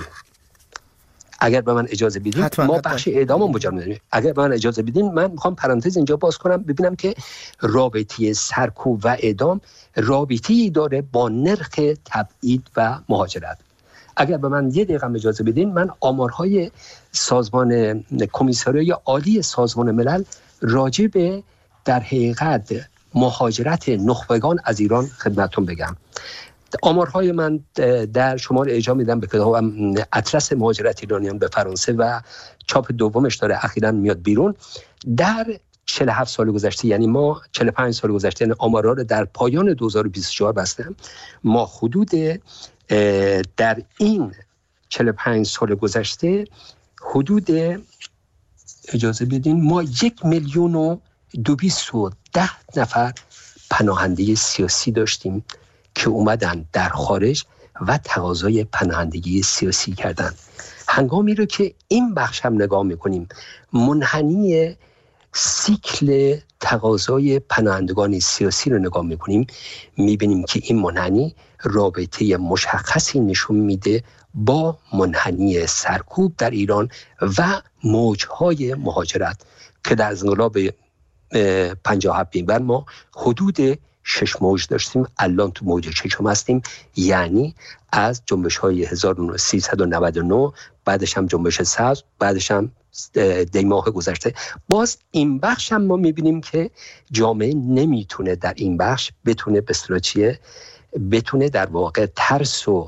اگر به من اجازه بدین حتما ما حتما. بخش اعدام مجرم داریم. اگر به من اجازه بدین من میخوام پرانتز اینجا باز کنم ببینم که رابطه سرکوب و اعدام رابطه‌ای داره با نرخ تبعید و مهاجرت. اگر به من یه دقیقه اجازه بدین من آمارهای سازمان کمیسریای عالی سازمان ملل راجع به در حقیقت مهاجرت نخبگان از ایران خدمتتون بگم. آمارهای من در شمال اجرا میدم به کتابم اطلس مهاجرت ایرانیان به فرانسه و چاپ دومش داره اخیراً میاد بیرون. در چهل و هفت سال گذشته، یعنی ما چهل و پنج سال گذشته، یعنی آمارها رو در پایان دو هزار و بیست و چهار بستم، ما حدود در این چهل و پنج سال گذشته حدود اجازه بدین ما یک میلیون و دویست و ده نفر پناهنده سیاسی داشتیم که اومدن در خارج و تقاضای پناهندگی سیاسی کردن. هنگامی رو که این بخش هم نگاه میکنیم، منحنی سیکل تقاضای پناهندگان سیاسی رو نگاه میکنیم، میبینیم که این منحنی رابطه مشخصی نشون میده با منحنی سرکوب در ایران و موجهای مهاجرت که در انقلاب پنجاه و هفت بر ما حدود شش موج داشتیم، الان تو موج ششم هستیم، یعنی از جنبش های هزار و سیصد و نود و نه، بعدش هم جنبش سبز، بعدش هم دی ماه گذشته. باز این بخش هم ما میبینیم که جامعه نمیتونه در این بخش بتونه به اصطلاح چیه بتونه در واقع ترس و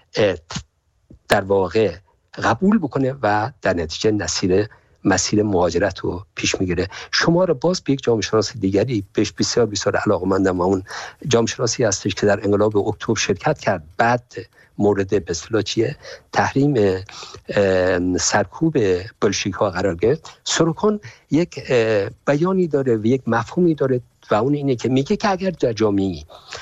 در واقع قبول بکنه و در نتیجه مسیر مسیر مهاجرت رو پیش میگیره. شما رو باز به یک جامعه شناس دیگری بهش بسیار بسیار علاقه‌مندم و اون جامعه شناسی هستش که در انقلاب اکتبر شرکت کرد، بعد مورد به اصطلاح چیه تحریم سرکوب بلشویک ها قرار گرفت. سروکان یک بیانی داره و یک مفهومی داره و اون اینه که میگه که اگر در جامعه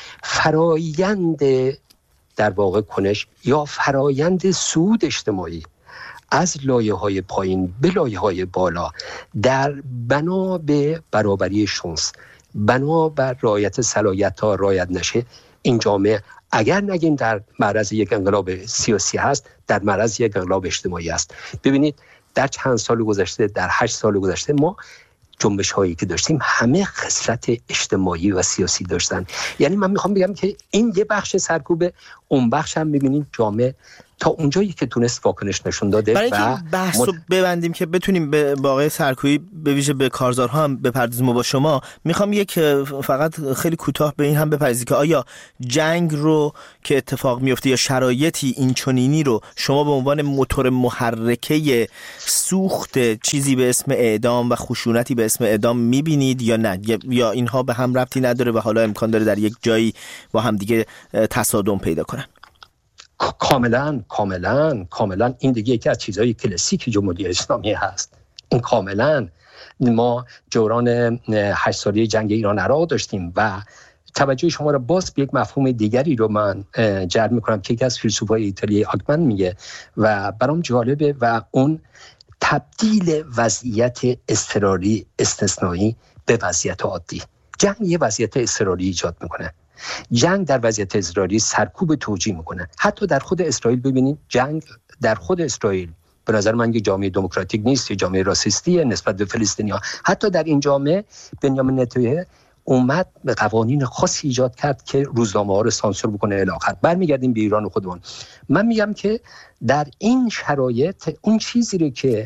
فرایند در واقع کنش یا فرایند صعود اجتماعی از لایه‌های پایین به لایه‌های بالا در بنا به برابری شانس، بنا بر رعایت صلاحیت‌ها رعایت نشه، این جامعه اگر نگیم در معرض یک انقلاب سیاسی هست، در معرض یک انقلاب اجتماعی است. ببینید در چند سال گذشته، در هشت سال گذشته ما جنبش هایی که داشتیم همه خصلت اجتماعی و سیاسی داشتن. یعنی من میخوام بگم که این یه بخش سرکوبه، اون بخش هم میبینیم جامعه تا اونجایی که تونست واکنش نشون داده. برای و اینکه بحث رو ببندیم که بتونیم به آقای سرکویی به ویژه به کارزارها هم بپردازیم با شما، میخوام یک فقط خیلی کوتاه به این هم بپردازید که آیا جنگ رو که اتفاق میفته یا شرایطی این چنینی رو شما به عنوان موتور محرکه سوخت چیزی به اسم اعدام و خشونتی به اسم اعدام میبینید یا نه، یا اینها به هم ربطی نداره و حالا امکان داره در یک جایی با هم دیگه تصادم پیدا کنن؟ کاملا کاملا کاملا این دیگه یکی از چیزهای کلاسیک جمهوری اسلامی هست. این کاملا ما دوران هشت ساله جنگ ایران عراق داشتیم و توجه شما را باز به یک مفهوم دیگری رو من جلب میکنم که یکی از فیلسوفای ایتالیایی آکمن میگه و برام جالبه و اون تبدیل وضعیت اضطراری استثنایی به وضعیت عادی. جنگ یه وضعیت اضطراری ایجاد میکنه. جنگ در وضعیت اضطراری سرکوب توجیه میکنه. حتی در خود اسرائیل ببینید، جنگ در خود اسرائیل به نظر من یک جامعه دموکراتیک نیست، یک جامعه راسیستیه نسبت به فلسطینی‌ها. حتی در این جامعه بنیامین نتانیاهو اومد به قوانین خاصی ایجاد کرد که روزنامه‌ها رو سانسور بکنه الی آخر. برمیگردیم به ایران و خودمون. من میگم که در این شرایط اون چیزی رو که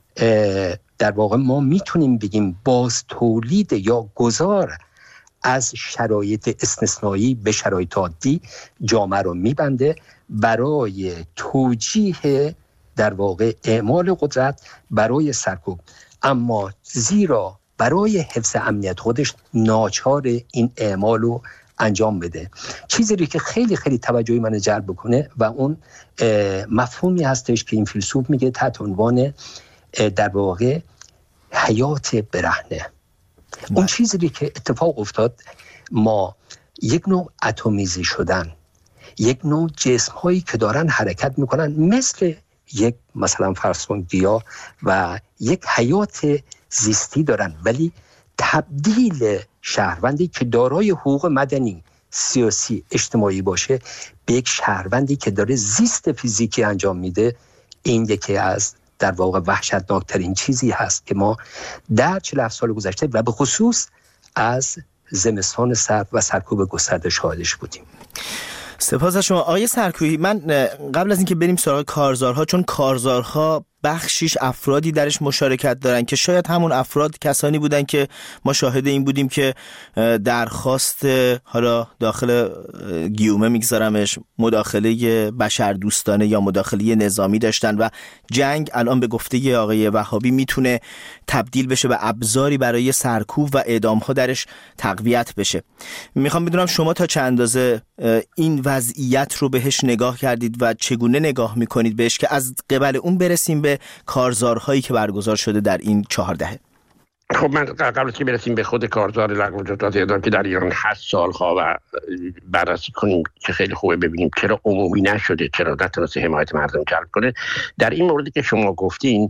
در واقع ما میتونیم بگیم باز تولید یا گذار از شرایط استثنایی به شرایط عادی جامعه رو میبنده برای توجیه در واقع اعمال قدرت برای سرکوب، اما زیرا برای حفظ امنیت خودش ناچار این اعمال رو انجام بده. چیزی که خیلی خیلی توجه من جلب بکنه و اون مفهومی هستش که این فیلسوف میگه تحت عنوان در واقع حیات برهنه. اون چیزی که اتفاق افتاد، ما یک نوع اتمیزی شدن، یک نوع جسم هایی که دارن حرکت میکنن مثل یک مثلا فرض کن گیاه و یک حیات زیستی دارن، ولی تبدیل شهروندی که دارای حقوق مدنی، سیاسی، اجتماعی باشه به یک شهروندی که داره زیست فیزیکی انجام میده، این یکی از در واقع وحشتناکترین چیزی هست که ما در چهل و هفت سال گذشته و به خصوص از زمستان سرد و سرکوب گسترده شاهدش بودیم. سپاس از شما آقای سرکویی. من قبل از اینکه بریم سراغ کارزارها، چون کارزارها بخشیش افرادی درش مشارکت دارن که شاید همون افراد کسانی بودن که ما شاهد این بودیم که درخواست، حالا داخل گیومه میگذارمش، مداخله بشردوستانه یا مداخله نظامی داشتن و جنگ الان به گفته آقای وهابی میتونه تبدیل بشه به ابزاری برای سرکوب و اعدام‌ها درش تقویت بشه. میخوام بدونم شما تا چه اندازه این وضعیت رو بهش نگاه کردید و چگونه نگاه میکنید بهش که از قبل اون برسیم به کارزارهایی که برگزار شده در این چهار دهه. خب من قبل از که برسیم به خود کارزار لغو جزئیات اعدام که در ایران هست سالها و بررسی کنیم که خیلی خوبه ببینیم چرا عمومی نشده، چرا نتونسته حمایت مردم جلب کنه. در این موردی که شما گفتین،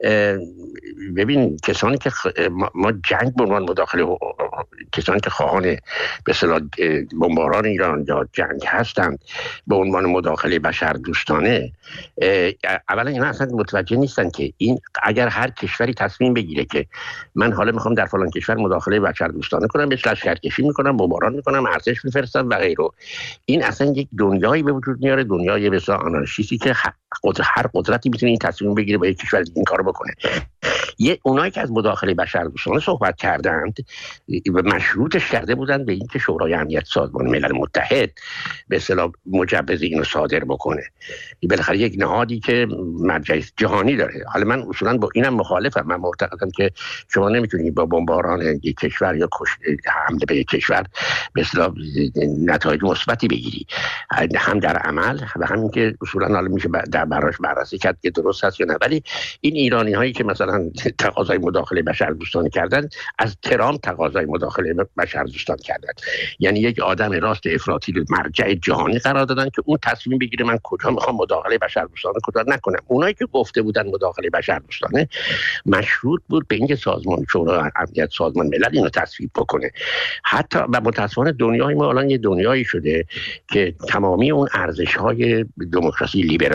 ببین کسانی که ما جنگ به عنوان مداخله، کسانی که خواهان به اصطلاح بمباران ایران یا جنگ هستند به عنوان مداخله بشردوستانه، اولا اینا اصلا متوجه نیستن که این اگر هر کشوری تصمیم بگیره که من حالا میخوام در فلان کشور مداخله بشردوستانه کنم، مثل لشکرکشی میکنم، بمباران میکنم، ارتش میفرستم و غیره، این اصلا یک دنیایی به وجود میاره، دنیای بسیار آنارشیستی که هر قدرتی میتونه این تصمیم بگیره با یک کشور این کارو بکنه. یه اونایی که از مداخله بشردوستانه صحبت کردند و مشروطش کرده بودند به اینکه شورای امنیت سازمان ملل متحد به اصطلاح مجوز اینو صادر بکنه. بالاخره یک نهادی که مرجع جهانی داره. حالا من اصولا با اینم مخالفم. من معتقدم که شما نمیتونید با بمباران یک کشور یا حمله به یک کشور به اصطلاح نتایج مثبتی بگیری، هم در عمل و همین که اصولا حالا میشه در براش بررسی کرد که درست هست یا نه. ولی این ایرانی هایی که مثلا تقاضای مداخله بشردوستانه کردن، از ترامپ تقاضای مداخله بشردوستانه کردن، یعنی یک آدم راست افراطی رو مرجع جهانی قرار دادن که اون تصمیم بگیره من کجا میخوام مداخله بشردوستانه کجا نکنم. اونایی که گفته بودن مداخله بشردوستانه مشروط بود به اینکه سازمان شورای امنیت سازمان ملل اینو تصویب بکنه. حتی و متأسفانه دنیای ما الان یه دنیایی شده که تمامی اون ارزش‌های دموکراسی لیبرال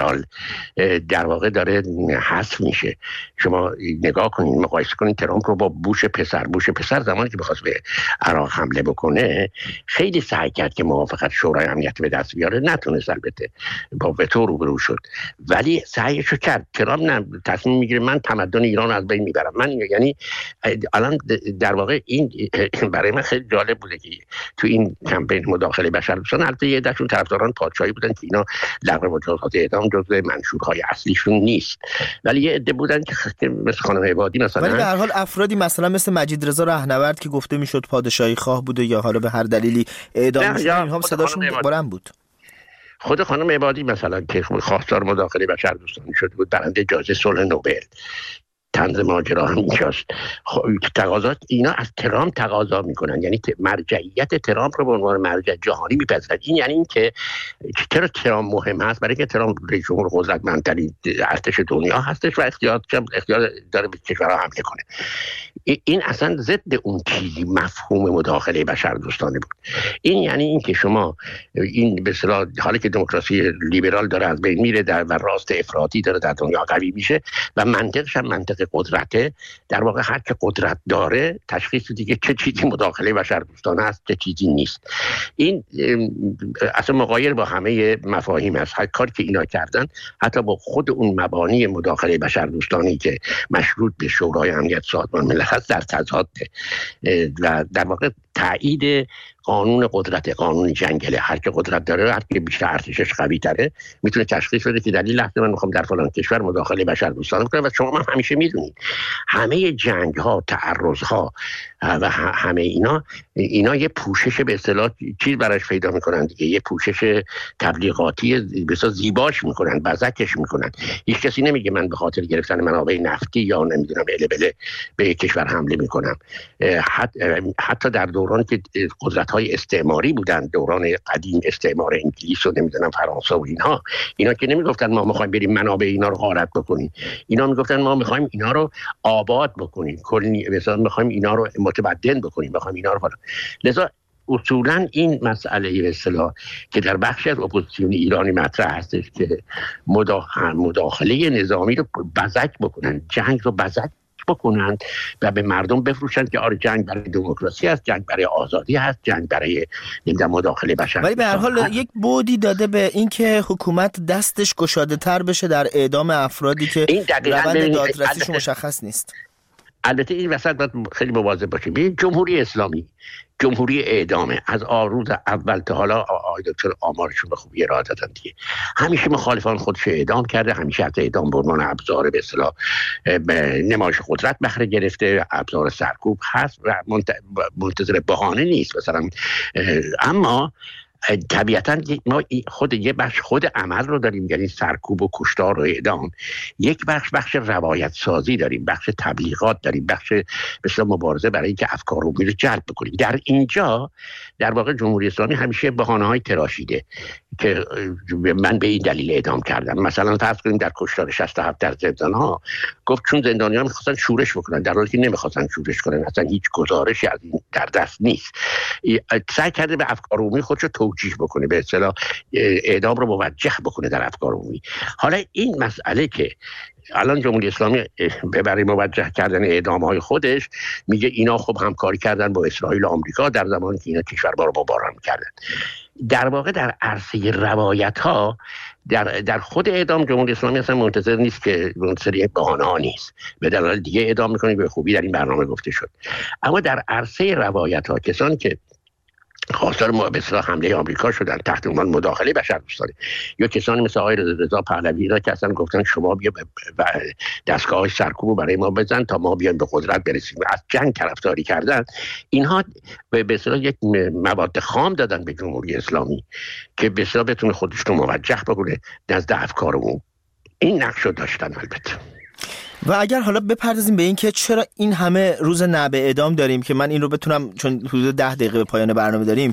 در واقع داره حذف میشه. شما نگاه کنید، مقایسه کنید ترامپ رو با بوش پسر. بوش پسر زمانی که بخواست به عراق حمله بکنه خیلی سعی کرد که موافقت شورای امنیت به دست بیاره، نتونست، البته با وتو روبرو شد، ولی سعیشو کرد. ترامپ نه، تصمیم میگیره من تمدن ایران رو از بین میبرم. من یعنی الان در واقع این برای من خیلی جالب بوده که تو این کمپین مداخله بشردوستان البته یه دشون طرفداران پادشاهی بودن که اینا لغو مجازات اعدام جزو منشورهای اصلیشون نیست، ولی یه عده بودن که مثل خانم عبادی مثلا، ولی به هر حال افرادی مثلا مثل مجید رضا رهنورد که گفته میشد پادشاهی خواه بوده یا حالا به هر دلیلی اعدام شده، اینها صداشون بلند بود. خود خانم عبادی مثلا که خواستار مداخله بشردوستانی شده بود، برنده جایزه صلح نوبل، طنز ماجرا هم اینجاست. تقاضات اینا از ترامپ تقاضا میکنن، یعنی مرجعیت ترامپ رو به عنوان مرجع جهانی میپذیرن. این یعنی این که چرا ترامپ مهم هست؟ برای که ترامپ رئیس جمهور قدرتمندترین ارتش دنیا هستش و اختیار اختیار داره به کشورها حمله کنه. این اصلا ضد اون چیزی مفهوم مداخله بشردوستانه بود. این یعنی این که شما این به اصطلاح حالا که دموکراسی لیبرال داره از بین میره در و راست افراطی داره در دنیا قوی میشه و منطقش هم منطق قدرته، در واقع هر که قدرت داره تشخیص دیگه چه چیزی مداخله بشردوستانه است چه چیزی نیست. این اصلا مغایر با همه مفاهیم است. هر کاری که اینا کردن حتی با خود اون مبانی مداخله بشردوستانی که مشروط به شورای امنیت سازمان ملل هست در تضاد و در واقع تایید قانون قدرت، قانون جنگله. هر که قدرت داره، هر که بیشتر ارتشش قوی تره میتونه تشخیص بده که در این لحظه من میخوام در فلان کشور مداخله بشردوستانه کنم. و شما هم همیشه میدونید همه جنگ ها، تعرض ها و همه اینا اینا یه پوشش به اصطلاح چیز براش پیدا میکنن دیگه، یه پوشش تبلیغاتی بسیار زیباش میکنن، بزکش میکنن. هیچ کسی نمیگه من به خاطر گرفتن منابع نفتی یا نمیدونم بله بله به کشور حمله میکنم. حتی در دوران که قدرت های استعماری بودن، دوران قدیم استعمار انگلیس و نمیدونم فرانسه و اینها، اینا که نمیگفتن ما میخوایم بریم منابع اینا رو غارت بکنیم، اینا میگفتن ما میخوایم اینا رو آباد بکنیم، کلی مثلا میخوایم اینا رو متمدن بکنیم، میخوایم اینا رو فلان. لذا اصولا این مسئله به اصطلاح که در بخشی از اپوزیسیون ایرانی مطرح هستش که مداخله نظامی رو بزک بکنن، جنگ رو بزک بکنند و به مردم بفروشند که آره جنگ برای دموکراسی است، جنگ برای آزادی هست، جنگ برای نمیدونم مداخله بشر. ولی به هر حال هست. یک بعدی داده به اینکه حکومت دستش گشاده تر بشه در اعدام افرادی که روند دادرسیش مشخص نیست. البته این وسط باید خیلی مواظب باشیم. ببین جمهوری اسلامی جمهوری اعدامه، از روز اول تا حالا آقای دکتر آمارشون به خوبی ارائه دادن دیگه، همیشه مخالفان خودش اعدام کرده، همیشه از اعدام به عنوان ابزار به اصطلاح نمایش قدرت بهره گرفته، ابزار سرکوب هست و منتظر بهانه نیست مثلا. اما طبیعتاً ما خود یه بخش خود عمل رو داریم، یعنی سرکوب و کشتار و اعدام. یک بخش بخش روایت سازی داریم، بخش تبلیغات داریم، بخش مثلا مبارزه برای اینکه افکار عمومی رو جلب بکنیم. در اینجا در واقع جمهوری اسلامی همیشه بهانه‌های تراشیده که من به این دلیل اعدام کردم. مثلا فرض کنیم در کشتار شصت و هفت در زندان‌ها گفت چون زندانیان می‌خواستن شورش بکنن، در حالی که نمی‌خواستن شورش کنن، اصلا هیچ گزارشی از این در دست نیست. سعی کرده به افکار عمومی خودش رو توجیه بکنه، به اصطلاح اعدام رو موجه بکنه در افکار عمومی. حالا این مسئله که الان جمهوری اسلامی برای موجه کردن اعدام‌های خودش میگه اینا خب همکاری کردن با اسرائیل و آمریکا در زمانی که اینا کشورها رو بمباران کردن. در واقع در عرصه روایت ها در در خود اعدام جمهوری اسلامی اصلا منتظر نیست که منتظر یک بهانه ها نیست، به دلایل دیگه اعدام میکنه، به خوبی در این برنامه گفته شد. اما در عرصه روایت ها کسانی که خواستار به اصطلاح حمله آمریکا شدن تحت عنوان مداخله بشردوستانه، یا کسانی مثل آقای رضا پهلوی را که اصلا گفتن شما بیا دستگاه سرکوب برای ما بزن تا ما بیایم به قدرت برسیم، از جنگ طرفداری کردن، اینها به اصطلاح یک مواد خام دادن به جمهوری اسلامی که به اصطلاح بتونه خودش رو موجه بکنه نزد افکارمون. این نقش رو داشتن. البته و اگر حالا بپردازیم به این که چرا این همه روز نعب اعدام داریم که من این رو بتونم، چون حدود ده دقیقه به پایان برنامه داریم،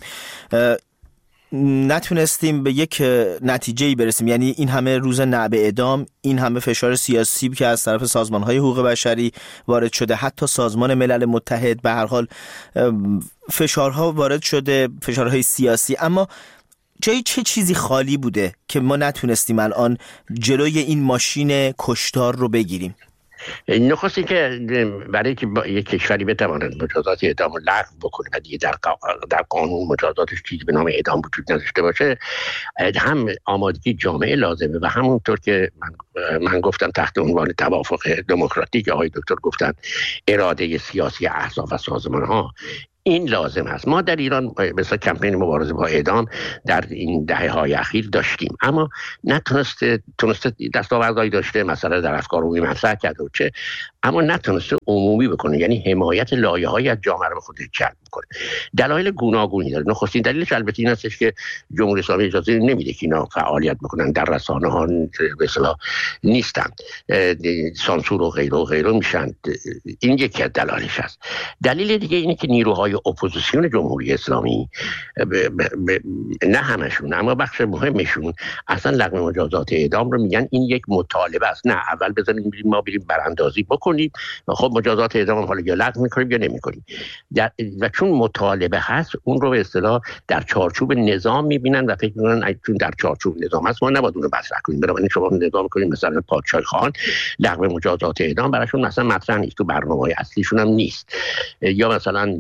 نتونستیم به یک نتیجه‌ای برسیم، یعنی این همه روز نعب اعدام، این همه فشار سیاسی که از طرف سازمان‌های حقوق بشری وارد شده، حتی سازمان ملل متحد، به هر حال فشارها وارد شده، فشارهای سیاسی. اما جای چه چیزی خالی بوده که ما نتونستیم الان جلوی این ماشین کشتار رو بگیریم؟ نخست این که برای که یک کشوری بتواند مجازات اعدام رو لغو بکنه و دیگه در, در قانون مجازاتش چیزی به نام اعدام وجود نداشته باشه، هم آمادگی جامعه لازمه و همونطور که من, من گفتم تحت عنوان توافق دموکراتیک، آقای دکتر گفتن اراده سیاسی احزاب و سازمان ها، این لازم است. ما در ایران مثلا کمپین مبارزه با اعدام در این دهه های اخیر داشتیم، اما نتونسته تونسته دستاوردهایی داشته، مثلا در افکار عمومی مطرح کرده و چه، اما نتونسته عمومی بکنه، یعنی حمایت لایه‌هایی از جامعه رو به خودش جلب کنه. دلایل گوناگونی داره. نخستین دلیلش البته این هستش که جمهوری اسلامی اجازه نمیده که اینا فعالیت بکنن، در رسانه‌ها به اصطلاح نیستن، سانسور و غیره و غیره میشن. این یکی از دلایلش است. دلیل دیگه اینه که نیروهای اپوزیسیون جمهوری اسلامی ب ب ب نه همشون اما بخش مهمشون اصلا لغو مجازات اعدام رو میگن این یک مطالبه است. نه، اول بزنیم بریم ما بریم براندازی بکنیم، خب مجازات اعدام حالا یا لغو میکنیم یا نمیکنیم. و چون مطالبه هست اون رو به اصطلاح در چارچوب نظام میبینن و فکر میکنن چون در چارچوب نظام هست ما نباید اون رو مطرح کنیم. بنابراین شما نظام کنیم مثلا پادشاه خان لغو مجازات اعدام براشون مثلا مطرح نیست، تو برنامه‌های اصلیشون هم نیست. یا مثلا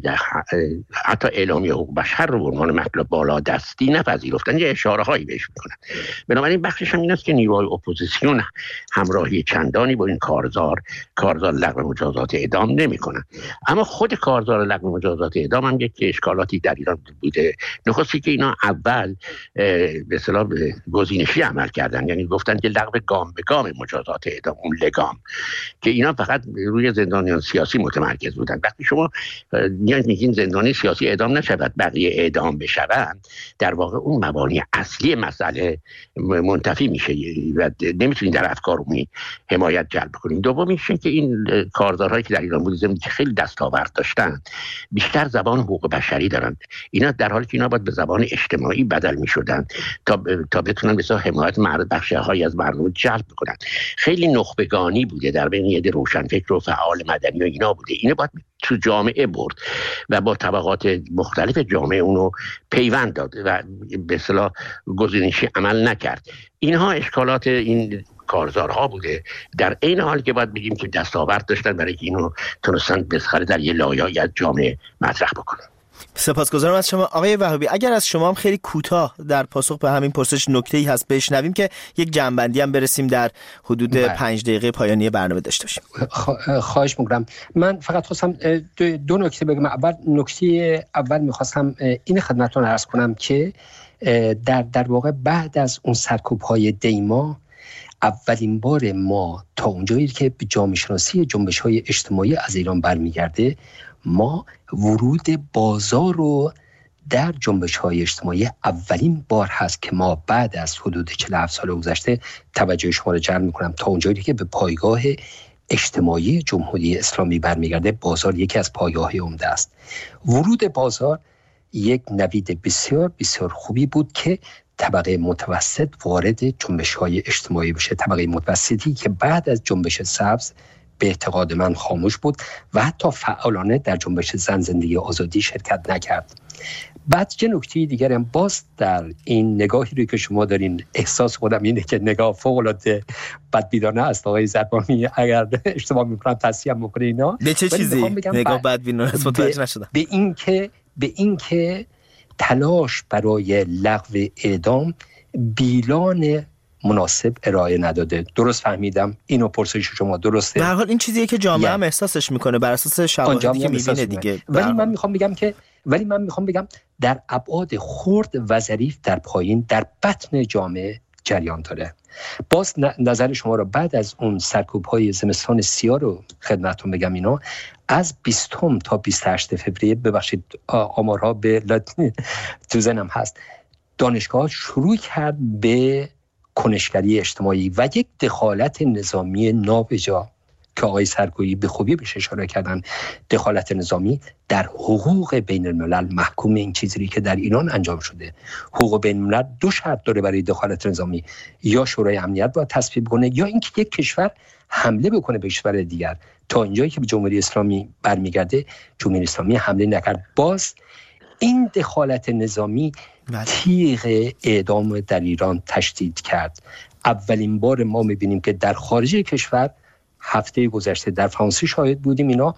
حتی اعلامیه حقوق بشر رو به عنوان مطلب بالا دستی نپذیرفتن، یه اشاره هایی بهش میکنن. بنابراین بخشش هم این است که نیروهای اپوزیسیون همراهی چندانی با این کارزار کارزار لغو مجازات اعدام نمیکنن. اما خود کارزار لغو مجازات اعدام هم یک اشکالاتی در ایران بوده. نخستی که اینا اول به اصطلاح گزینشی عمل کردن، یعنی گفتن که لغو گام به گام مجازات اعدام، اون لگام، که اینا فقط روی زندانیان سیاسی متمرکز بودن. وقتی شما میگین زندانی سیاسی اعدام نشود بقیه اعدام بشوند، در واقع اون مبانی اصلی مسئله منتفی میشه و نمیتونید در افکار عمومی حمایت جلب کنید. دوم میشه که این کارزارهایی که در ایران بود زمین که خیلی دستاورد داشتن بیشتر زبان حقوق بشری دارن. اینا در حالی که اینا باید به زبان اجتماعی بدل میشدن تا ب... تا بتونن مثلا حمایت مرد بخش‌هایی از مردم جلب کنن. خیلی نخبگانی بوده در بین یه روشنفکر و فعال مدنی و اینا بوده. اینو باید تو جامعه برد و با طبقات مختلف جامعه اونو پیوند داد و به اصطلاح گزینشی عمل نکرد. اینها اشکالات این کارزارها بوده، در این حال که باید بگیم که دستاورد داشتن برای که اینو تونستن بسخره در یه لایه‌ای از جامعه مطرح بکنن. سپاسگزارم از شما آقای وهابی. اگر از شما هم خیلی کوتاه در پاسخ به همین پرسش نکته‌ای هست بشنویم که یک جمع‌بندی هم برسیم در حدود پنج دقیقه پایانی برنامه داشته باشیم. خواهش می‌کنم. من فقط خواستم دو, دو نکته بگم. اول نکته اول می‌خواستم این خدمتتون عرض کنم که در در واقع بعد از اون سرکوب‌های دیما اولین بار ما تا اونجایی که به جامعه شناسی جنبش‌های اجتماعی از ایران برمیگرده، ما ورود بازار رو در جنبش‌های اجتماعی اولین بار هست که ما بعد از حدود چهل و هفت سال گذشته توجه شما رو جلب می‌کنم تا اونجایی که به پایگاه اجتماعی جمهوری اسلامی برمیگرده. بازار یکی از پایگاه‌های عمده است. ورود بازار یک نوید بسیار بسیار خوبی بود که طبقه متوسط وارد جنبش‌های اجتماعی بشه، طبقه متوسطی که بعد از جنبش سبز به اعتقاد من خاموش بود و حتی فعالانه در جنبش زن زندگی آزادی شرکت نکرد. بعد چه نکته دیگری هم باز در این نگاهی رو که شما دارین، احساس خودم اینه که نگاه فوق‌العاده بدبینانه است آقای زربانی، اگر اشتباه می‌کنم تصحیح می‌کنه اینا. به چه چیزی نگاه بدبینانه است؟ متوجه نشدم. به این که به این که تلاش برای لغو اعدام بیلان مناسب ارائه نداده. درست فهمیدم اینو؟ پرسش شما درسته؟ به هر حال این چیزیه که جامعه هم احساسش میکنه بر اساس شواهدی که میبینه دیگه. ولی من میخوام بگم که ولی من میخوام بگم در ابعاد خرد و ظریف در پایین در بطن جامعه جریان داره. باز نظر شما رو بعد از اون سرکوب‌های زمستان سیاه رو خدمتتون بگم. اینا از بیستم تا بیست و هشتم فوریه، ببخشید آمارها به تو ذهنم هست، دانشگاه شروع کرد به کنشگری اجتماعی و یک دخالت نظامی نابجا که آقای سرگویی به خوبی بهش اشاره کردن. دخالت نظامی در حقوق بین الملل محکوم این چیزی که در ایران انجام شده. حقوق بین الملل دو شرط داره برای دخالت نظامی: یا شورای امنیت باید تصویب کنه یا اینکه یک کشور حمله بکنه به کشور دیگر. تا اینجایی که به جمهوری اسلامی برمیگرده، جمهوری اسلامی حمله نکرد. باز این دخالت نظامی تیغ اعدام در ایران تشدید کرد. اولین بار ما میبینیم که در خارج کشور، هفته گذشته در فرانسه شاهد بودیم، اینا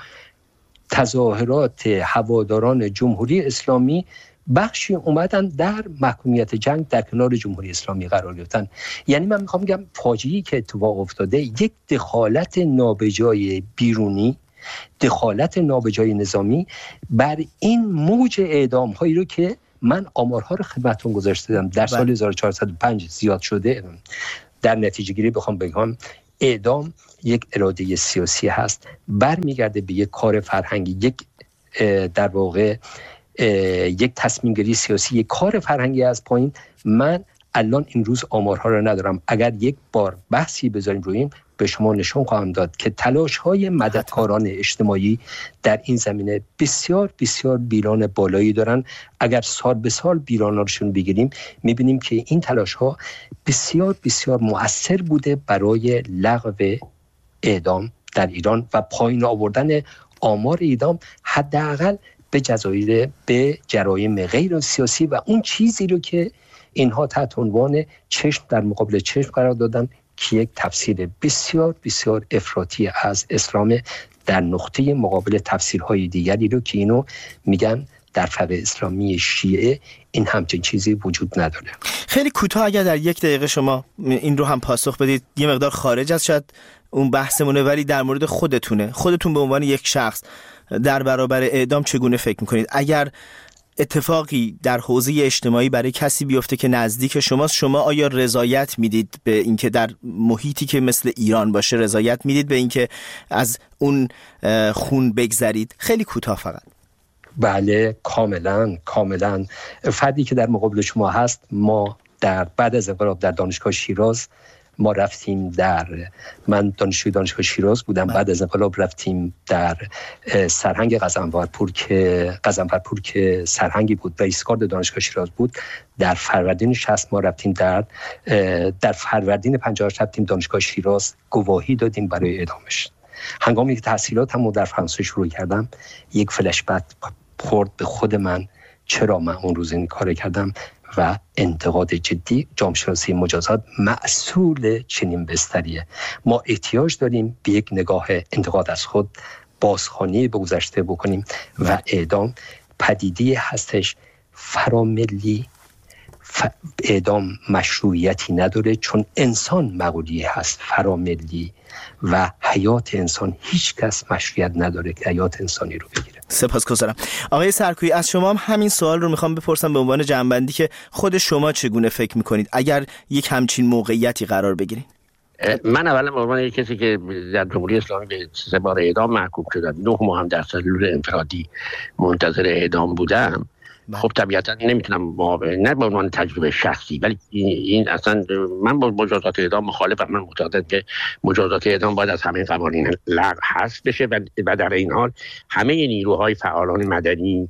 تظاهرات هواداران جمهوری اسلامی بخشی اومدن در محکومیت جنگ در کنار جمهوری اسلامی قرار گرفتن. یعنی من میخوام بگم فاجعه‌ای که اتفاق افتاده یک دخالت نابجای بیرونی، دخالت نابجای نظامی بر این موج اعدام هایی رو که من آمارها رو خدمتتون گذاشتم در سال هزار و چهارصد و پنج زیاد شده. در نتیجه گیری بخوام بگم اعدام یک اراده سیاسی هست، برمیگرده به یک کار فرهنگی، یک در واقع یک تصمیم گیری سیاسی، یک کار فرهنگی از پایین. من الان این روز آمارها رو ندارم، اگر یک بار بحثی بذاریم روی این به شما نشون خواهم داد که تلاش‌های مددکاران اجتماعی در این زمینه بسیار بسیار بیران بالایی دارن. اگر سال به سال بیراناشون بگیریم می‌بینیم که این تلاش‌ها بسیار بسیار مؤثر بوده برای لغو اعدام در ایران و پایین آوردن آمار اعدام حداقل به جزایر به جرایم غیر سیاسی و اون چیزی رو که اینها تحت عنوان چشم در مقابل چشم قرار دادن که یک تفسیر بسیار بسیار افراطی از اسلام در نقطه مقابل تفسیرهای دیگری رو که اینو میگن در فقه اسلامی شیعه این همچین چیزی وجود نداره. خیلی کوتاه اگر در یک دقیقه شما این رو هم پاسخ بدید، یه مقدار خارج از شاید اون بحثمونه ولی در مورد خودتونه، خودتون به عنوان یک شخص در برابر اعدام چگونه فکر میکنید؟ اگر اتفاقی در حوزه اجتماعی برای کسی بیفته که نزدیک شماست، شما آیا رضایت میدید به اینکه در محیطی که مثل ایران باشه رضایت میدید به اینکه از اون خون بگذرید؟ خیلی کوتاه فقط. بله کاملا کاملا. فردی که در مقابل شما هست، ما در بعد از انقلاب در دانشگاه شیراز ما رفتیم در من دانشجوی دانشگاه شیراز بودم، بعد از انقلاب رفتیم در سرهنگ قزنفرپور که قزنفرپور که سرهنگی بود، رئیس گارد دانشگاه شیراز بود. در فروردین شصت ما رفتیم در در فروردین پنجاه و هشت رفتیم دانشگاه شیراز، گواهی دادیم برای اعدامش. هنگامی که تحصیلاتمو در فرانسه شروع کردم یک فلش بک خورد به خود من، چرا من اون روز این کار کردم و انتقاد جدی. جامعه شناسی مجازات مسئول چنین بستریه. ما احتیاج داریم به یک نگاه انتقاد از خود، بازخوانی به گذشته بکنیم و اعدام پدیده هستش فراملی. ف... اعدام مشروعیتی نداره چون انسان مقولی هست فراملی و حیات انسان هیچ کس مشروعیت نداره که حیات انسانی رو بگیره. سپاسگزارم. آقای سرکویی، از شما هم همین سوال رو میخوام بپرسم به عنوان جنبندی که خود شما چگونه فکر میکنید اگر یک همچین موقعیتی قرار بگیرید؟ من اولا به عنوان یک کسی که در جمهوری اسلامی به سه بار اعدام محکوم شدم، نه ماه هم در سلول انفرادی منتظر اعدام بودم، خب طبیعتا نمیتونم نه به عنوان تجربه شخصی، ولی این اصلا من با مجازات اعدام مخالفم. من معتقدم که مجازات اعدام باید از همه قوانین لغو حذف بشه و در این حال همه نیروهای فعالان مدنی،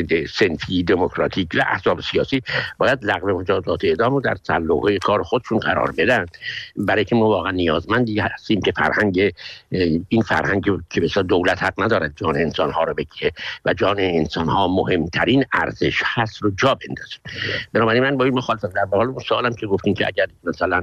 صنفی، دموکراتیک و احزاب سیاسی باید لغو مجازات اعدام رو در سلوحه کار خودشون قرار بدن، برای که ما واقعا نیازمندی هستیم که فرهنگ این فرهنگ که مثلا دولت حق ندارد جان انسان‌ها رو بگیره و جان انسان‌ها مهمترین ارزش هست رو جا بندازه. بنابراین من با این مخالفم. در حال اون سوالم که گفتین که اگر مثلا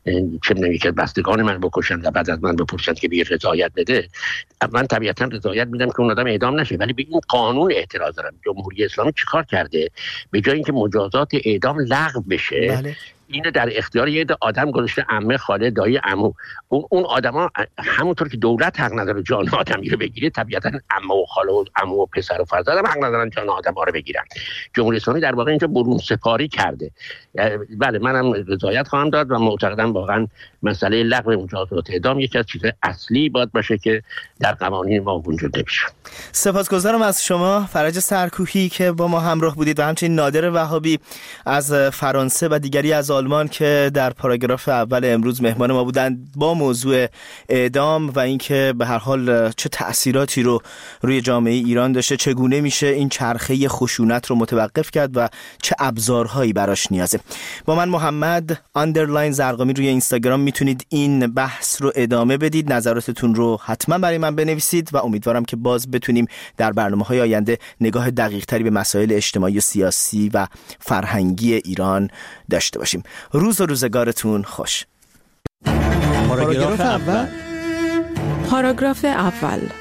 چه می‌دونم که بستگان من بکشن و بعد از من بپرسن که بی رضایت بده، من طبیعتا رضایت میدم که اون آدم اعدام نشه، ولی به این قانون اعتراض دارم. جمهوری اسلامی چیکار کرده؟ به جای اینکه مجازات اعدام لغو بشه، بله. اینو در اختیار یه آدم گذاشته، عمه، خاله، دایی، عمو. اون اون آدما همونطور که دولت حق نداره جان آدمی رو بگیره، طبیعتا عمه و خاله و عمو و پسر و فرزند هم حق ندارن جان آدما رو بگیرن. جمهوری اسلامی در واقع اینجا برون سپاری کرده. بله منم رضایت خواهم داد و معتقدم واقعا مسئله لغو مجازات اعدام یکی از چیزهای اصلی باید باشه که در قوانین ما وجود بشه. سپاسگزارم از شما فرج سرکوهی که با ما همراه بودید و همچنین نادر وهابی از فرانسه و دیگری از سالمان که در پاراگراف اول امروز مهمان ما بودند با موضوع اعدام و اینکه به هر حال چه تأثیراتی رو روی جامعه ایران داشته، چگونه میشه این چرخه خشونت رو متوقف کرد و چه ابزارهایی براش نیازه. با من محمد آندرلاین زرقامی روی اینستاگرام میتونید این بحث رو ادامه بدید، نظراتتون رو حتما برای من بنویسید و امیدوارم که باز بتونیم در برنامه‌های آینده نگاه دقیق‌تری به مسائل اجتماعی و سیاسی و فرهنگی ایران داشته باشیم. روز و روزگارتون خوش. پاراگراف اول. پاراگراف اول